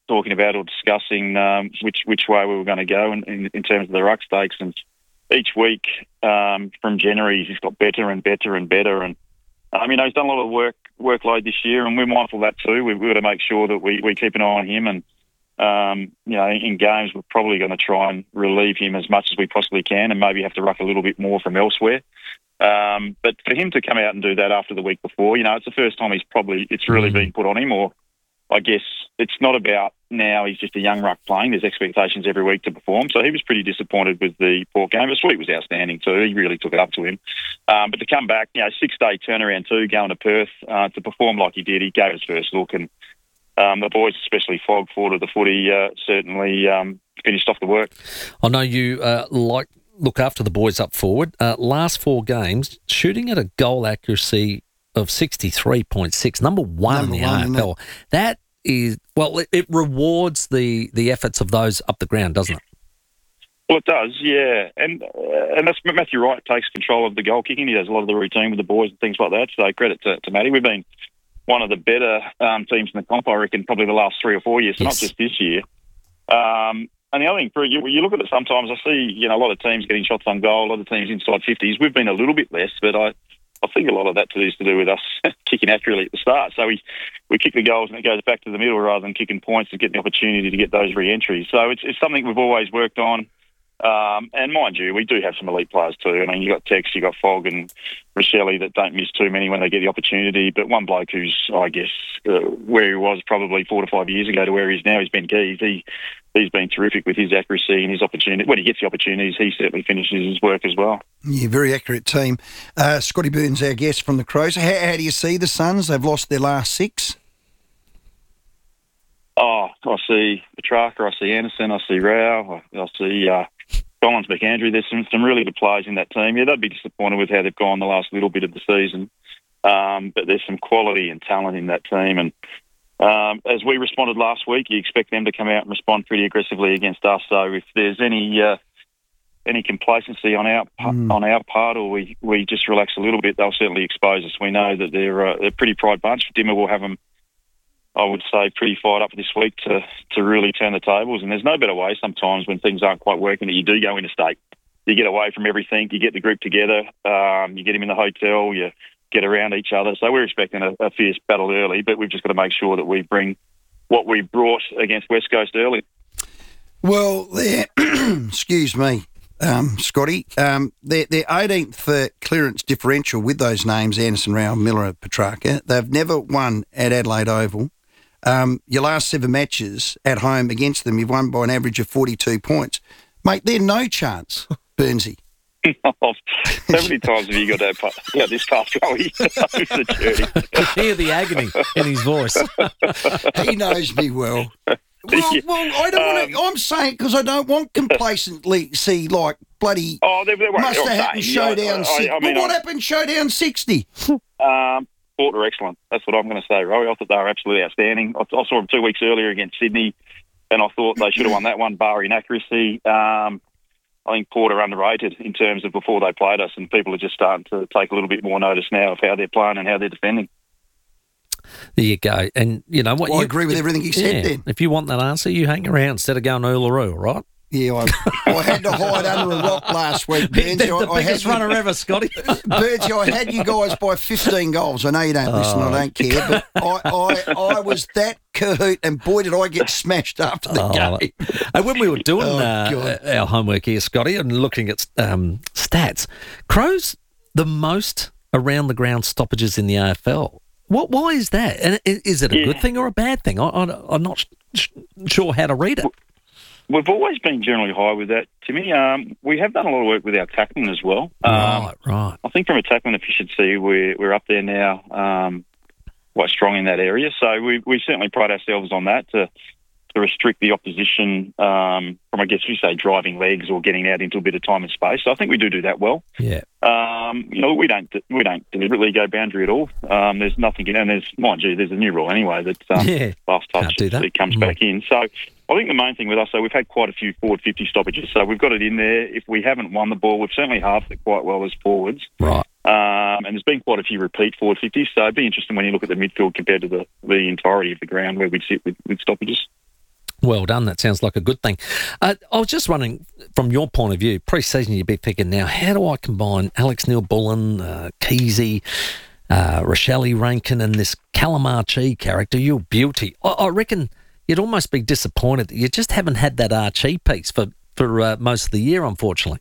talking about or discussing um, which which way we were going to go in, in, in terms of the ruck stakes. And each week um, from January, he's got better and better and better. And um, you know, he's done a lot of work workload this year, and we're mindful of that too. We've got to make sure that we, we keep an eye on him. And um, you know, in games, we're probably going to try and relieve him as much as we possibly can, and maybe have to ruck a little bit more from elsewhere. Um, but for him to come out and do that after the week before, you know, it's the first time he's probably it's really been put on him, or I guess it's not about now he's just a young ruck playing. There's expectations every week to perform. So he was pretty disappointed with the Port game. But Sweet was outstanding too. He really took it up to him. Um, but to come back, you know, six-day turnaround too, going to Perth, uh, to perform like he did, he gave his first look. And um, the boys, especially Fogg, forward of the footy, uh, certainly um, finished off the work. I know you uh, like look after the boys up forward. Uh, last four games, shooting at a goal accuracy of sixty-three point six, number one Number in the one, A F L. That is, well, it, it rewards the, the efforts of those up the ground, doesn't it? Well, it does, yeah. And uh, and that's Matthew Wright takes control of the goal kicking. He does a lot of the routine with the boys and things like that. So credit to, to Matty. We've been one of the better um, teams in the comp, I reckon, probably the last three or four years, so Yes. not just this year. Um, and the other thing, you, you look at it sometimes, I see, you know, a lot of teams getting shots on goal, a lot of teams inside fifties. We've been a little bit less, but I, I think a lot of that is to do with us kicking accurately at the start. So we, we kick the goals and it goes back to the middle rather than kicking points and getting the opportunity to get those re-entries. So it's, it's something we've always worked on. Um, and mind you, we do have some elite players too. I mean, you got Tex, you got Fogg and Rochelle that don't miss too many when they get the opportunity. But one bloke who's, I guess, uh, where he was probably four to five years ago to where he is now, he's Ben Keys. He, he's been terrific with his accuracy and his opportunity. When he gets the opportunities, he certainly finishes his work as well. Yeah, very accurate team. Uh, Scotty Burns, our guest from the Crows. How, how do you see the Suns? They've lost their last six. Oh, I see Petrarca, I see Anderson, I see Rao, I, I see uh, Collins, McAndrew. There's some, some really good players in that team. Yeah, they'd be disappointed with how they've gone the last little bit of the season. Um, but there's some quality and talent in that team. And um, as we responded last week, you expect them to come out and respond pretty aggressively against us. So if there's any uh, any complacency on our Mm. on our part, or we, we just relax a little bit, they'll certainly expose us. We know that they're, uh, they're a pretty pride bunch. Dimmer will have them, I would say, pretty fired up this week to, to really turn the tables. And there's no better way sometimes when things aren't quite working that you do go interstate. You get away from everything, you get the group together, um, you get them in the hotel, you get around each other. So we're expecting a, a fierce battle early, but we've just got to make sure that we bring what we brought against West Coast early. Well, they're, excuse me, um, Scotty, um, they're, they're eighteenth for clearance differential with those names, Anderson, Rao, Miller, Petrarca. They've never won at Adelaide Oval. Um, your last seven matches at home against them, you've won by an average of forty-two points. Mate, they're no chance, Burnsy. How many times have you got that? pa- Yeah, this past go over the journey. Hear the agony in his voice. He knows me well. Well, well I don't want to. I'm saying because I don't want complacently see like bloody. Oh, they, they won't. must have I'm happened saying, showdown I- I- sixty. I mean, well, what I- happened showdown sixty? Um, Port are excellent. That's what I'm going to say, Rory. I thought they were absolutely outstanding. I, I saw them two weeks earlier against Sydney, and I thought they should have won that one, bar inaccuracy. Um, I think Port are underrated in terms of before they played us, and people are just starting to take a little bit more notice now of how they're playing and how they're defending. There you go. And you know what? Well, I you, agree with if- everything he said yeah, then. If you want that answer, you hang around instead of going to Uluru, right? Yeah, I, I had to hide under a rock last week, Burnsy. the I, I biggest had, runner ever, Scotty. Burnsy, I had you guys by fifteen goals. I know you don't listen, Oh. I don't care, but I, I, I was that cahoot, and boy, did I get smashed after the Oh, game. And when we were doing Oh, uh, God. our homework here, Scotty, and looking at um, stats, Crows the most around the ground stoppages in the A F L. What? Why is that? And i- is it a Yeah. good thing or a bad thing? I, I, I'm not sh- sure how to read it. We've always been generally high with that, Timmy. Um, we have done a lot of work with our tackling as well. Um, Right, right. I think from a tackling efficiency, we're, we're up there now, um, quite strong in that area. So we, we certainly pride ourselves on that to to restrict the opposition um, from, I guess you say, driving legs or getting out into a bit of time and space. So I think we do do that well. Yeah. Um, you know, we don't we don't deliberately go boundary at all. Um, there's nothing, and there's mind you, there's a new rule anyway that um, Yeah. last touch Can't do that. it comes Mm. back in. So I think the main thing with us, so we've had quite a few forward fifty stoppages. So we've got it in there. If we haven't won the ball, we've certainly halved it quite well as forwards. Right. Um, and there's been quite a few repeat forward fifties. So it'd be interesting when you look at the midfield compared to the, the entirety of the ground where we'd sit with, with stoppages. Well done. That sounds like a good thing. Uh, I was just wondering, from your point of view, pre-season you'd be thinking now, how do I combine Alex Neil-Bullen, uh, Keezy, uh, Rochelle Rankin and this Calamarchi character? You're beauty. I, I reckon you'd almost be disappointed that you just haven't had that Archie piece for, for uh, most of the year, unfortunately.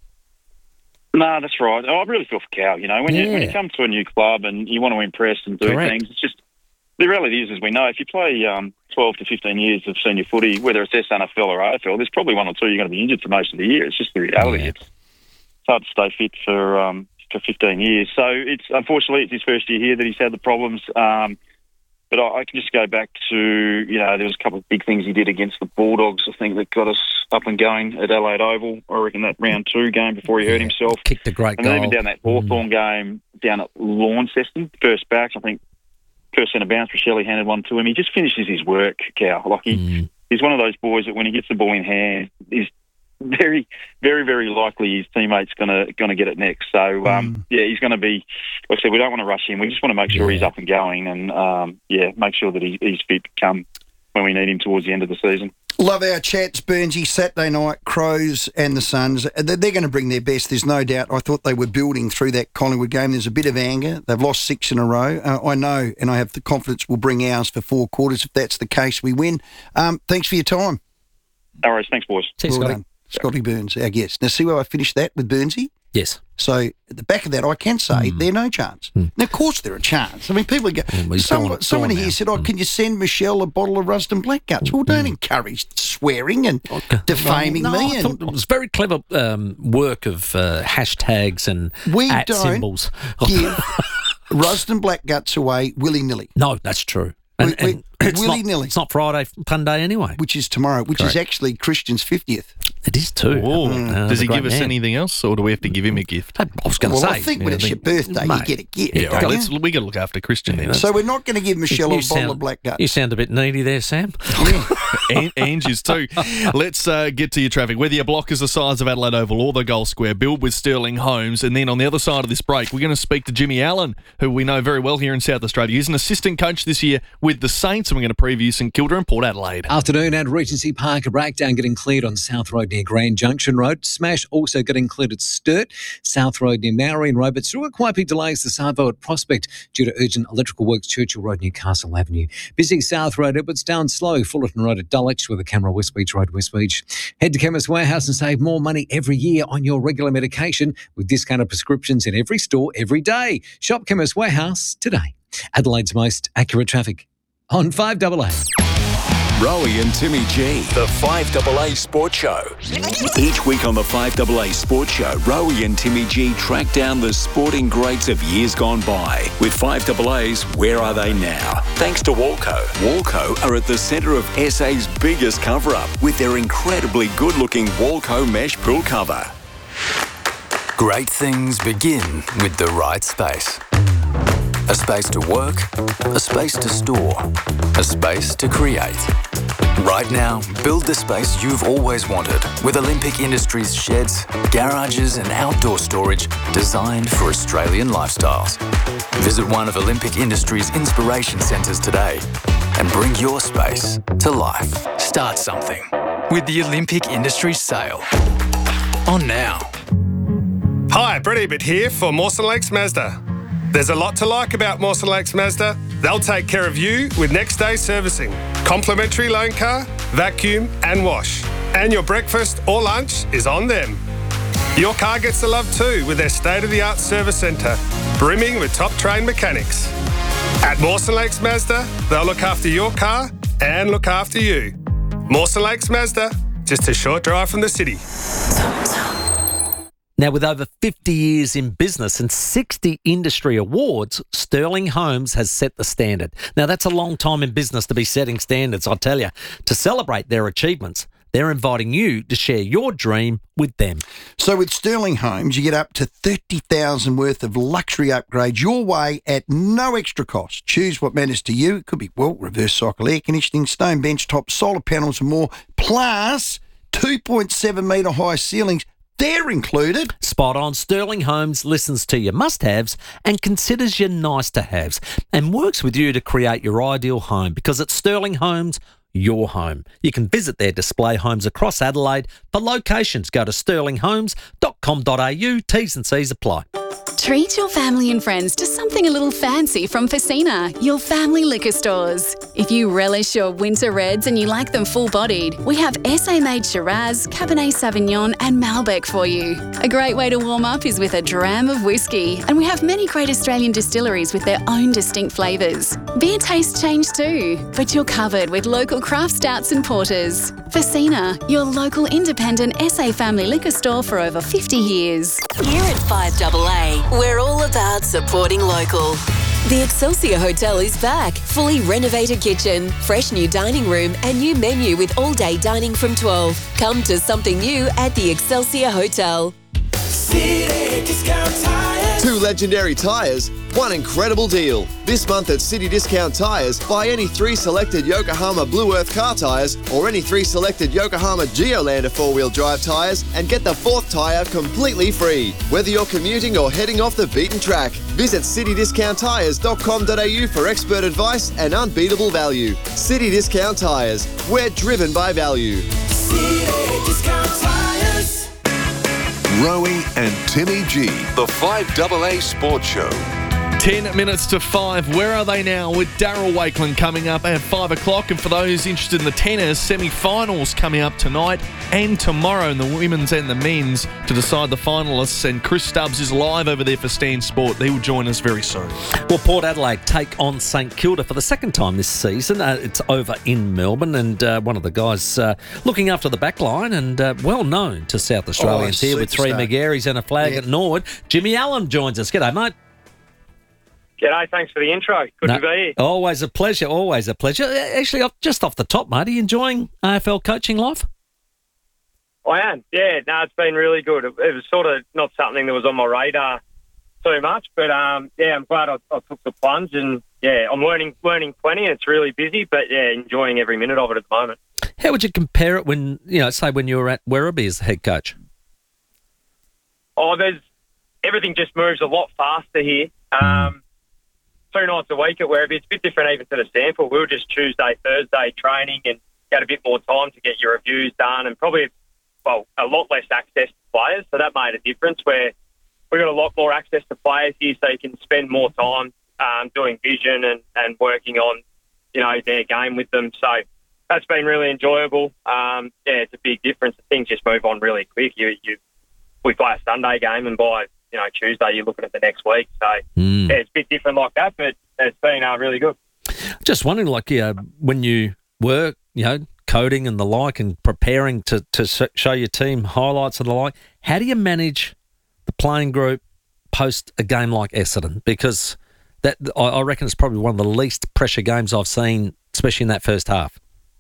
No, that's right. I really feel for Cal. You know, when, Yeah. you, when you come to a new club and you want to impress and do Correct. things, it's just the reality is, as we know, if you play um, twelve to fifteen years of senior footy, whether it's S N F L or A F L, there's probably one or two you're going to be injured for most of the year. It's just the reality. Yeah. It's, it's hard to stay fit for um, for fifteen years. So it's unfortunately it's his first year here that he's had the problems. Um, but I, I can just go back to, you know, there was a couple of big things he did against the Bulldogs, I think, that got us up and going at Adelaide Oval. I reckon that round two game before he hurt himself. Kicked a great And goal. then even down that Hawthorn game down at Launceston, first backs, I think first centre bounce, Rochelle handed one to him. He just finishes his work, Cal. Like he, Mm. he's one of those boys that when he gets the ball in hand, he's very, very, very likely his teammate's gonna gonna get it next. So um, yeah, he's going to be. Like I said, we don't want to rush him. We just want to make sure Yeah. he's up and going, and um, yeah, make sure that he, he's fit come when we need him towards the end of the season. Love our chats, Burnsy. Saturday night, Crows and the Suns. They're going to bring their best, there's no doubt. I thought they were building through that Collingwood game. There's a bit of anger. They've lost six in a row. Uh, I know, and I have the confidence we'll bring ours for four quarters. If that's the case, we win. Um, thanks for your time. All right, thanks, boys. Cheers, Well Scotty. done. Scotty Burns, our guest. Now, see where I finished that with Burnsy? Yes. So at the back of that, I can say Hmm. they're no chance. Now, of course, they're a chance. I mean, people go. well, he's Some, gone- someone gone here now. said, "Oh, can you send Michelle a bottle of Rusden Black Guts?" Well, don't encourage swearing and defaming no, me. I And thought it was very clever um, work of uh, hashtags and we at don't symbols. give Rusden Black Guts away willy nilly. No, that's true. And, We- we- and it's, not, willy-nilly. it's not Friday Fun Day anyway. Which is tomorrow, which Correct. is actually Christian's fiftieth. It is too. Whoa. Uh, Does the he great give us man. anything else, or do we have to give him a gift? I was going to Well, say. I think when yeah, it's I your think- birthday, you Mate. get a gift. Yeah, don't all right, you? let's, we got to look after Christian then. So we're not going to give Michelle You a bottle sound- of Black Guts. You sound a bit needy there, Sam. An- Ange's too. Let's uh, get to your traffic. Whether your block is the size of Adelaide Oval or the Gold Square, build with Sterling Homes. And then on the other side of this break, we're going to speak to Jimmy Allen, who we know very well here in South Australia. He's an assistant coach this year with the Saints, and we're going to preview St Kilda and Port Adelaide. Afternoon at Regency Park, a breakdown getting cleared on South Road near Grand Junction Road. Smash also getting cleared at Sturt, South Road near Marion Road, but still got quite big delays to Savo at Prospect due to urgent electrical works, Churchill Road near Castle Avenue. Busy South Road, Edwards down slow, Fullerton Road at Dulwich with a camera West Beach Road, West Beach. Head to Chemist Warehouse and save more money every year on your regular medication with discounted prescriptions in every store every day. Shop Chemist Warehouse today. Adelaide's most accurate traffic on five A A. Rowie and Timmy G, the five A A Sports Show. Each week on the five A A Sports Show, Rowie and Timmy G track down the sporting greats of years gone by. With five A A's Where Are They Now? Thanks to Walco. Walco are at the centre of S A's biggest cover-up with their incredibly good-looking Walco mesh pool cover. Great things begin with the right space. A space to work, a space to store, a space to create. Right now, build the space you've always wanted with Olympic Industries sheds, garages and outdoor storage designed for Australian lifestyles. Visit one of Olympic Industries' inspiration centres today and bring your space to life. Start something with the Olympic Industries sale. On now. Hi, Brett Ebert here for Mawson Lakes Mazda. There's a lot to like about Mawson Lakes Mazda. They'll take care of you with next day servicing, complimentary loan car, vacuum and wash. And your breakfast or lunch is on them. Your car gets the love too with their state-of-the-art service centre, brimming with top-trained mechanics. At Mawson Lakes Mazda, they'll look after your car and look after you. Mawson Lakes Mazda, just a short drive from the city. Now, with over fifty years in business and sixty industry awards, Sterling Homes has set the standard. Now, that's a long time in business to be setting standards, I tell you. To celebrate their achievements, they're inviting you to share your dream with them. So with Sterling Homes, you get up to thirty thousand dollars worth of luxury upgrades your way at no extra cost. Choose what matters to you. It could be, well, reverse cycle air conditioning, stone bench tops, solar panels and more, plus two point seven metre high ceilings. They're included. Spot on. Sterling Homes listens to your must-haves and considers your nice-to-haves and works with you to create your ideal home, because at Sterling Homes, your home. You can visit their display homes across Adelaide. For locations, go to sterling homes dot com dot a u. T's and C's apply. Treat your family and friends to something a little fancy from Facina, your family liquor stores. If you relish your winter reds and you like them full-bodied, we have S A-made Shiraz, Cabernet Sauvignon and Malbec for you. A great way to warm up is with a dram of whiskey, and we have many great Australian distilleries with their own distinct flavours. Beer tastes change too, but you're covered with local craft stouts and porters. Facina, your local independent S A family liquor store for over fifty years. Here at five A A, we're all about supporting local. The Excelsior Hotel is back. Fully renovated kitchen, fresh new dining room and new menu with all-day dining from twelve. Come to something new at the Excelsior Hotel. City Discount Tires. Two legendary tyres, one incredible deal. This month at City Discount Tyres, buy any three selected Yokohama Blue Earth car tyres or any three selected Yokohama Geolander four-wheel drive tyres and get the fourth tyre completely free. Whether you're commuting or heading off the beaten track, visit city discount tyres dot com dot a u for expert advice and unbeatable value. City Discount Tyres, we're driven by value. City Discount Tires. Rowie and Timmy G, the five A A Sports Show. Ten minutes to five. Where are they now with Daryl Wakeland coming up at five o'clock? And for those interested in the tennis, semi-finals coming up tonight and tomorrow in the women's and the men's to decide the finalists. And Chris Stubbs is live over there for Stan Sport. He will join us very soon. Well, Port Adelaide take on St Kilda for the second time this season. Uh, it's over in Melbourne, and uh, one of the guys uh, looking after the back line and uh, well known to South Australians oh, here with three McGarrys and a flag yeah. at Norwood. Jimmy Allen joins us. G'day, mate. G'day, thanks for the intro. Good no, to be here. Always a pleasure, always a pleasure. Actually, just off the top, mate, are you enjoying A F L coaching life? I am, yeah. No, it's been really good. It, it was sort of not something that was on my radar too much, but um, yeah, I'm glad I, I took the plunge, and yeah, I'm learning learning plenty. It's really busy, but yeah, enjoying every minute of it at the moment. How would you compare it when, you know, say when you were at Werribee as the head coach? Oh, there's everything just moves a lot faster here. Um, two nights a week at Werribee. It's a bit different even to the sample. We were just Tuesday, Thursday training and had a bit more time to get your reviews done and probably, well, a lot less access to players. So that made a difference where we got a lot more access to players here so you can spend more time um, doing vision and, and working on, you know, their game with them. So that's been really enjoyable. Um, yeah, it's a big difference. Things just move on really quick. You, you, we play a Sunday game and by, you know, Tuesday you're looking at the next week. So, mm. yeah, it's a bit different like that, but it's been uh, really good. Just wondering, like, yeah, when you were, you know, coding and the like and preparing to, to show your team highlights and the like, how do you manage the playing group post a game like Essendon? Because that I reckon it's probably one of the least pressure games I've seen, especially in that first half.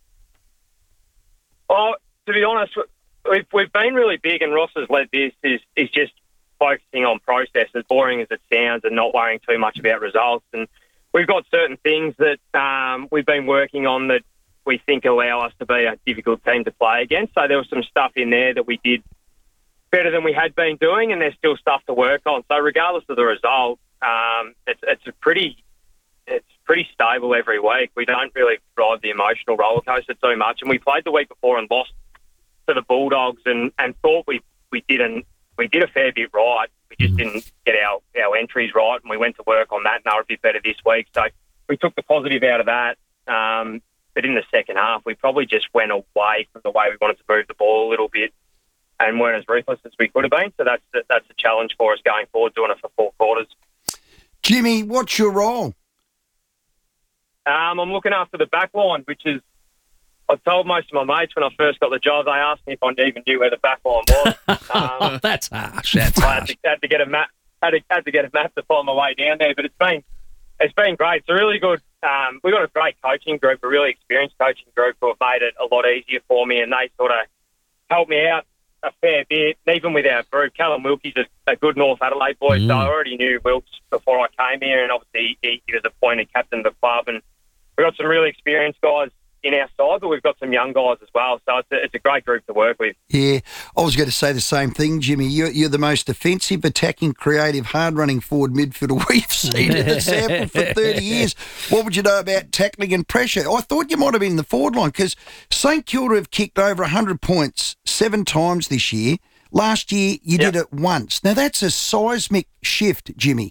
Oh, to be honest, we've, we've been really big, and Ross has led this, is, is just focusing on process, as boring as it sounds, and not worrying too much about results. And we've got certain things that um, we've been working on that we think allow us to be a difficult team to play against. So there was some stuff in there that we did better than we had been doing, and there's still stuff to work on. So regardless of the result, um, it's, it's a pretty it's pretty stable every week. We don't really ride the emotional roller coaster too much. And we played the week before and lost to the Bulldogs, and, and thought we we didn't. We did a fair bit right. We just didn't get our, our entries right, and we went to work on that, and they were a bit better this week. So we took the positive out of that. Um, but in the second half, we probably just went away from the way we wanted to move the ball a little bit and weren't as ruthless as we could have been. So that's the, that's a challenge for us going forward, doing it for four quarters. Jimmy, what's your role? Um, I'm looking after the back line, which is, I told most of my mates when I first got the job, they asked me if I even knew where the back line was. Um, that's harsh. That's I had harsh. to, had to get a map. Had to, had to get a map to find my way down there. But it's been it's been great. It's a really good. Um, we've got a great coaching group, a really experienced coaching group who have made it a lot easier for me, and they sort of helped me out a fair bit. And even with our group, Callum Wilkie's a, a good North Adelaide boy, mm. so I already knew Wilkes before I came here, and obviously he, he was appointed captain of the club, and we got some really experienced guys in our side, but we've got some young guys as well. So it's a, it's a great group to work with. Yeah, I was going to say the same thing, Jimmy. You're, you're the most offensive, attacking, creative, hard-running forward midfielder we've seen in the sample for thirty years. What would you know about tackling and pressure? I thought you might have been in the forward line because St Kilda have kicked over one hundred points seven times this year. Last year, you yep. did it once. Now, that's a seismic shift, Jimmy.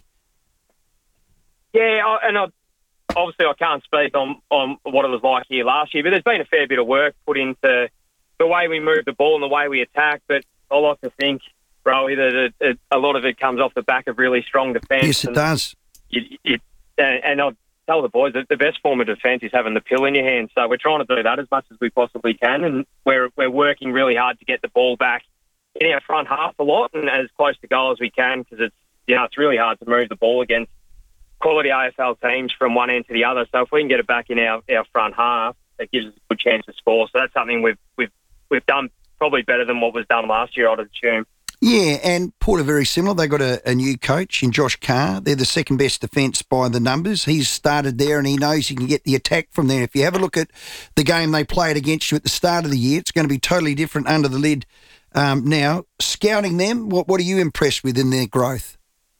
Yeah, I, and I, obviously I can't speak on, on what it was like here last year, but there's been a fair bit of work put into the way we move the ball and the way we attack. But I like to think, Rowie, that it, it, a lot of it comes off the back of really strong defence. Yes, it and does. You, you, and, and I tell the boys that the best form of defence is having the pill in your hand. So we're trying to do that as much as we possibly can, and we're we're working really hard to get the ball back in our front half a lot and as close to goal as we can, because it's you know it's really hard to move the ball against quality A F L teams from one end to the other. So if we can get it back in our, our front half, it gives us a good chance to score. So that's something we've we've we've done probably better than what was done last year, I'd assume. Yeah, and Port are very similar. They've got a, a new coach in Josh Carr. They're the second best defence by the numbers. He's started there and he knows he can get the attack from there. If you have a look at the game they played against you at the start of the year, it's going to be totally different under the lid um, now. Scouting them, what what are you impressed with in their growth?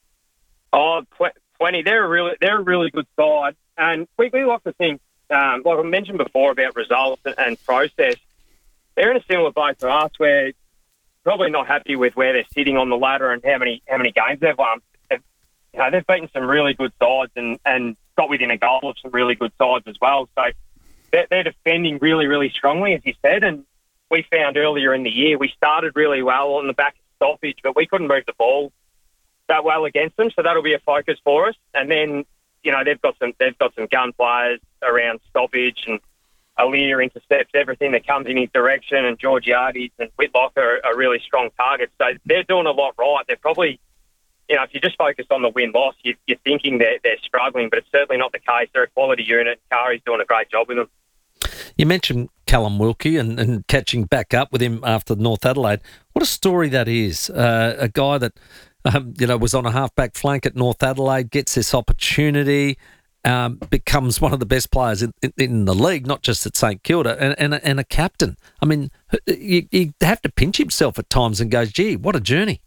Oh, plenty. They're a really they're a really good side, and we, we like to think, um, like I mentioned before about results and, and process. They're in a similar boat to us, where probably not happy with where they're sitting on the ladder and how many how many games they've won. They've, you know, they've beaten some really good sides and, and got within a goal of some really good sides as well. So they're, they're defending really, really strongly, as you said. And we found earlier in the year we started really well on the back of stoppage, but we couldn't move the ball that well against them. So that'll be a focus for us. And then you know they've got some they've got some gun players around stoppage, and Aaliyah intercepts everything that comes in his direction, and Georgiades and Whitlock are, are really strong targets. So they're doing a lot right. They're probably, you know, if you just focus on the win-loss, you, you're thinking they're, they're struggling, but it's certainly not the case. They're a quality unit. Kari's doing a great job with them. You mentioned Callum Wilkie and, and catching back up with him after North Adelaide. What a story that is. Uh, a guy that, um, you know, was on a half-back flank at North Adelaide, gets this opportunity, Um, becomes one of the best players in, in, in the league, not just at St Kilda, and, and, a, and a captain. I mean, you, you have to pinch himself at times and go, gee, what a journey.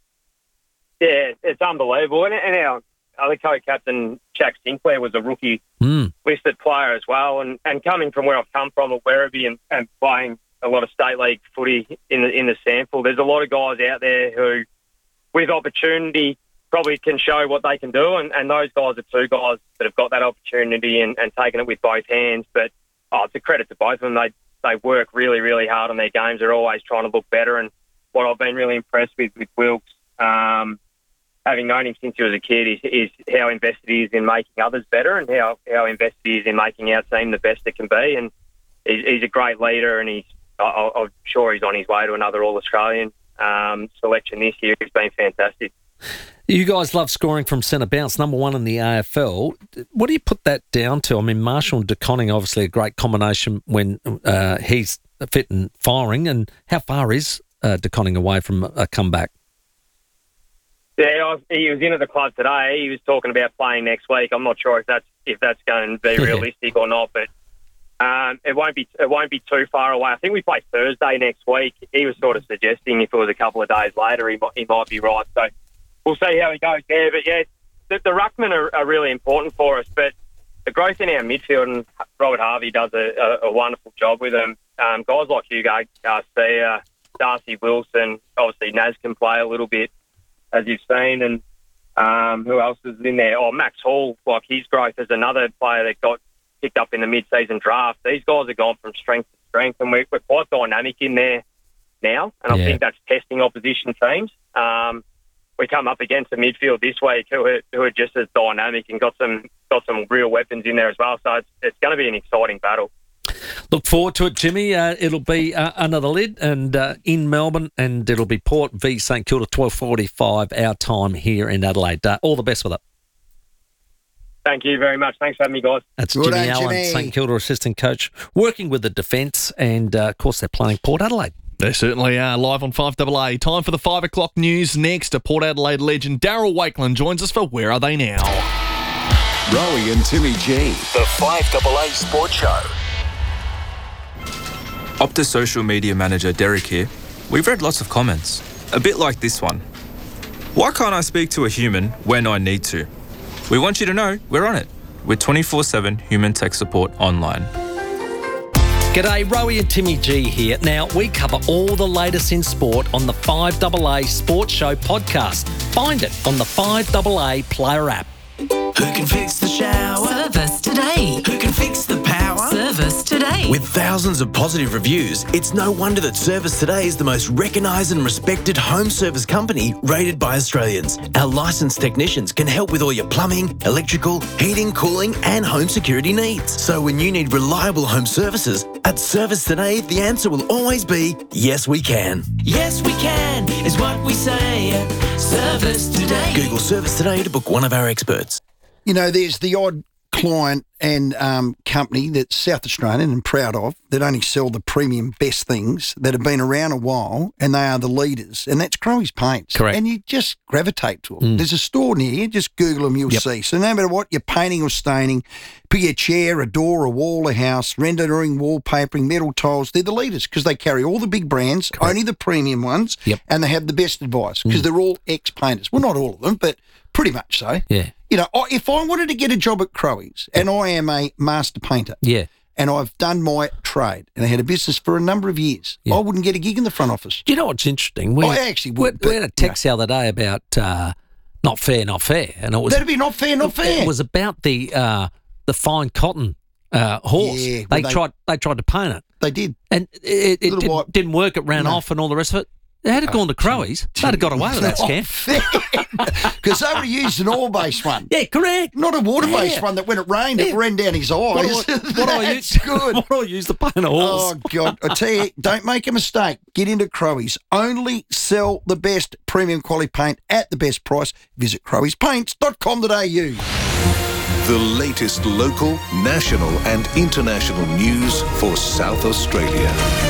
Yeah, it's unbelievable. And, and our other co-captain, Jack Sinclair, was a rookie mm. listed player as well. And, and coming from where I've come from at Werribee and, and playing a lot of state league footy in the, in the sample, there's a lot of guys out there who, with opportunity, probably can show what they can do, and, and those guys are two guys that have got that opportunity and, and taken it with both hands. But oh, it's a credit to both of them. They they work really, really hard on their games. They're always trying to look better. And what I've been really impressed with with Wilkes, um, having known him since he was a kid, is, is how invested he is in making others better, and how, how invested he is in making our team the best it can be. And he's, he's a great leader, and he's I, I'm sure he's on his way to another All-Australian um, selection this year. He's been fantastic. You guys love scoring from centre bounce, number one in the A F L. What do you put that down to? I mean, Marshall and De Koning, obviously a great combination when uh, he's fit and firing. And how far is uh, De Koning away from a comeback? Yeah, I, he was in at the club today. He was talking about playing next week. I'm not sure if that's if that's going to be realistic or not, but um, it won't be it won't be too far away. I think we play Thursday next week. He was sort of suggesting if it was a couple of days later, he might, he might be right. So we'll see how he goes there. But, yeah, the, the ruckmen are, are really important for us. But the growth in our midfield, and Robert Harvey does a, a, a wonderful job with them. Um, guys like Hugo Garcia, Darcy Wilson, obviously Naz can play a little bit, as you've seen. And um, who else is in there? Oh, Max Hall, like his growth as another player that got picked up in the mid-season draft. These guys have gone from strength to strength, and we're, we're quite dynamic in there now. And I yeah. think that's testing opposition teams. Um We come up against a midfield this week who are, who are just as dynamic and got some got some real weapons in there as well. So it's, it's going to be an exciting battle. Look forward to it, Jimmy. Uh, it'll be uh, under the lid and uh, in Melbourne, and it'll be Port v St Kilda, twelve forty-five our time here in Adelaide. Uh, all the best with it. Thank you very much. Thanks for having me, guys. That's Good Jimmy day, Allen, Jimmy. St Kilda assistant coach, working with the defence, and uh, of course they're playing Port Adelaide. They certainly are. Live on five A A. Time for the five o'clock news next. A Port Adelaide legend, Daryl Wakeland, joins us for Where Are They Now? Rowie and Timmy G. The five A A Sports Show. Optus social media manager Derek here. We've read lots of comments, a bit like this one. Why can't I speak to a human when I need to? We want you to know we're on it with twenty-four seven human tech support online. G'day, Rowie and Timmy G here. Now, we cover all the latest in sport on the five A A Sports Show podcast. Find it on the five A A Player app. Who can fix the shower? Service today. Who can fix the power? Service today. With thousands of positive reviews, it's no wonder that Service Today is the most recognised and respected home service company rated by Australians. Our licensed technicians can help with all your plumbing, electrical, heating, cooling and home security needs. So when you need reliable home services, at Service Today, the answer will always be, yes we can. Yes we can is what we say at Service Today. Google Service Today to book one of our experts. You know, there's the odd client and um, company that's South Australian and proud of that only sell the premium best things that have been around a while, and they are the leaders, and that's Crowe's Paints. Correct. And you just gravitate to them. Mm. There's a store near you, just Google them, you'll yep. see. So no matter what you're painting or staining, be a chair, a door, a wall, a house, rendering, wallpapering, metal tiles, they're the leaders because they carry all the big brands, Correct. Only the premium ones, yep. and they have the best advice because mm. they're all ex-painters. Well, not all of them, but pretty much so. Yeah. You know, if I wanted to get a job at Crowe's, and I am a master painter, yeah, and I've done my trade, and I had a business for a number of years, yeah. I wouldn't get a gig in the front office. Do you know what's interesting? We, I actually would. We, we had a text you know. the other day about uh, not fair, not fair, and it was that'd be not fair, not fair. It was about the uh, the fine cotton uh, horse. Yeah, they, they tried they tried to paint it. They did, and it, it did, white, didn't work. It ran no. off, and all the rest of it. They had it gone to Crowe's. They'd have got away with that scam. Because they would have used an oil-based one. Yeah, correct. Not a water-based yeah. one that when it rained, yeah. it ran down his eyes. What do I, what I use? good. What do I use to paint a horse? Oh, God. I tell you, don't make a mistake. Get into Crowe's. Only sell the best premium quality paint at the best price. Visit crowe's paints dot com dot a u. The latest local, national and international news for South Australia.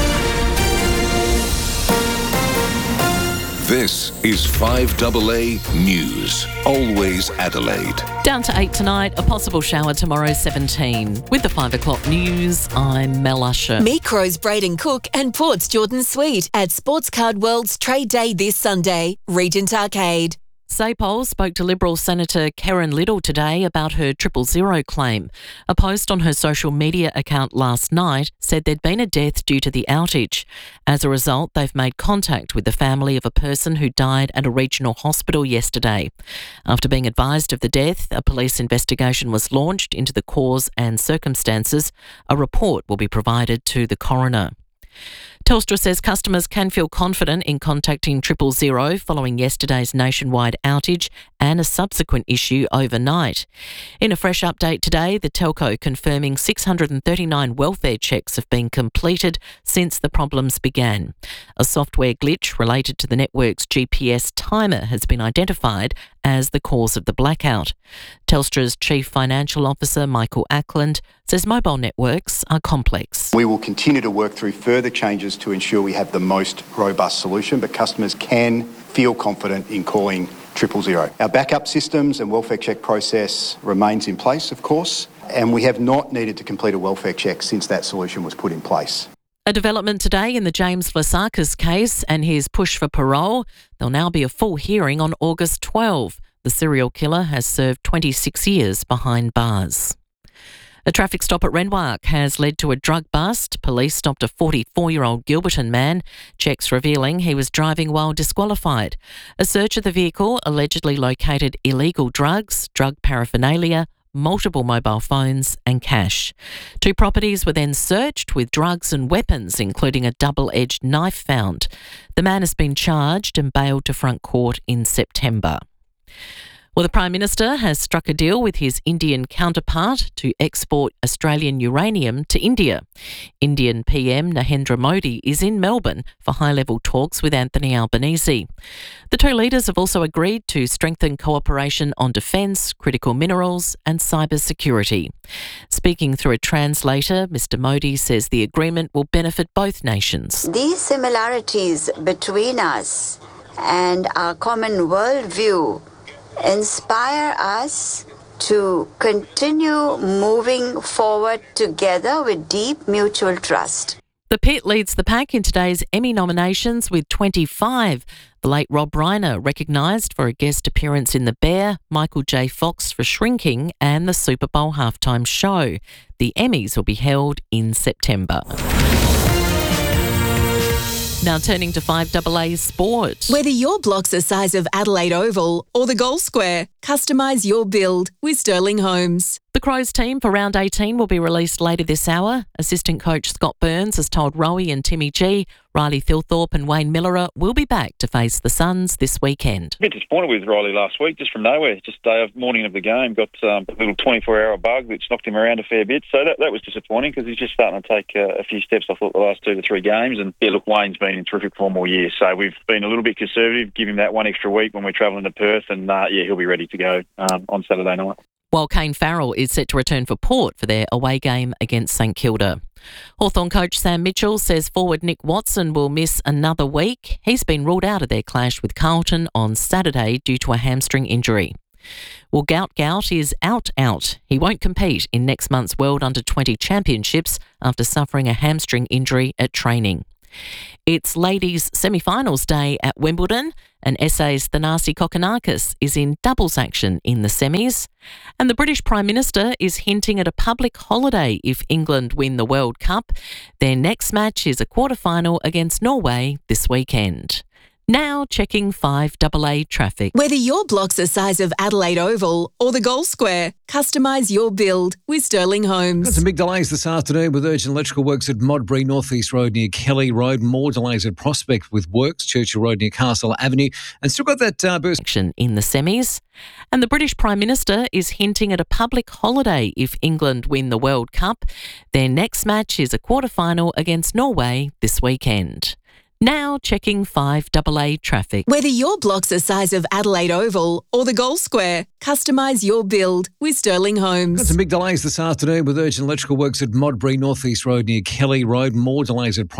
This is five A A News. Always Adelaide. Down to eight tonight, a possible shower tomorrow, seventeen. With the five o'clock news, I'm Mel Usher. Meet Crowe's Braden Cook and Port's Jordan Sweet at Sports Card World's Trade Day this Sunday, Regent Arcade. SAPOL spoke to Liberal Senator Karen Little today about her triple zero claim. A post on her social media account last night said there'd been a death due to the outage. As a result, they've made contact with the family of a person who died at a regional hospital yesterday. After being advised of the death, a police investigation was launched into the cause and circumstances. A report will be provided to the coroner. Telstra says customers can feel confident in contacting triple zero following yesterday's nationwide outage and a subsequent issue overnight. In a fresh update today, the telco confirming six hundred thirty-nine welfare checks have been completed since the problems began. A software glitch related to the network's G P S timer has been identified as the cause of the blackout. Telstra's Chief Financial Officer, Michael Ackland, says mobile networks are complex. We will continue to work through further changes to ensure we have the most robust solution, but customers can feel confident in calling triple zero. Our backup systems and welfare check process remains in place, of course, and we have not needed to complete a welfare check since that solution was put in place. A development today in the James Lasakis case and his push for parole. There'll now be a full hearing on August twelfth. The serial killer has served twenty-six years behind bars. A traffic stop at Renwark has led to a drug bust. Police stopped a forty-four-year-old Gilberton man. Checks revealing he was driving while disqualified. A search of the vehicle allegedly located illegal drugs, drug paraphernalia, multiple mobile phones and cash. Two properties were then searched with drugs and weapons, including a double-edged knife found. The man has been charged and bailed to front court in September. Well, the Prime Minister has struck a deal with his Indian counterpart to export Australian uranium to India. Indian P M Narendra Modi is in Melbourne for high-level talks with Anthony Albanese. The two leaders have also agreed to strengthen cooperation on defence, critical minerals and cyber security. Speaking through a translator, Mister Modi says the agreement will benefit both nations. These similarities between us and our common worldview inspire us to continue moving forward together with deep mutual trust. The Pit leads the pack in today's Emmy nominations with twenty-five. The late Rob Reiner recognised for a guest appearance in The Bear, Michael J. Fox for Shrinking and the Super Bowl halftime show. The Emmys will be held in September. Now turning to five A A Sport. Whether your block's the size of Adelaide Oval or the Goal Square, customise your build with Sterling Homes. The Crows team for round eighteen will be released later this hour. Assistant coach Scott Burns has told Rowie and Timmy G, Riley Thilthorpe and Wayne Millerer will be back to face the Suns this weekend. A bit disappointed with Riley last week, just from nowhere. Just day of morning of the game, got um, a little twenty-four hour bug which knocked him around a fair bit. So that, that was disappointing because he's just starting to take uh, a few steps, I thought, the last two to three games. And yeah, look, Wayne's been in terrific form all year. So we've been a little bit conservative, give him that one extra week when we're travelling to Perth, and uh, yeah, he'll be ready to go um, on Saturday night. While Kane Farrell is set to return for Port for their away game against St Kilda. Hawthorn coach Sam Mitchell says forward Nick Watson will miss another week. He's been ruled out of their clash with Carlton on Saturday due to a hamstring injury. Well, Gout Gout is out out. He won't compete in next month's World Under twenty Championships after suffering a hamstring injury at training. It's ladies' semi-finals day at Wimbledon, and S A's Thanasi Kokkinakis is in doubles action in the semis. And the British Prime Minister is hinting at a public holiday if England win the World Cup. Their next match is a quarter-final against Norway this weekend. Now checking five A A traffic. Whether your block's the size of Adelaide Oval or the Goal Square, customise your build with Sterling Homes. Got some big delays this afternoon with urgent electrical works at Modbury North East Road near Kelly Road. More delays at Prospect with works, Churchill Road near Castle Avenue. And still got that uh, burst action in the semis. And the British Prime Minister is hinting at a public holiday if England win the World Cup. Their next match is a quarter-final against Norway this weekend. Now checking five A A traffic. Whether your block's the size of Adelaide Oval or the Goal Square, customise your build with Sterling Homes. Got some big delays this afternoon with urgent electrical works at Modbury North East Road near Kelly Road. More delays at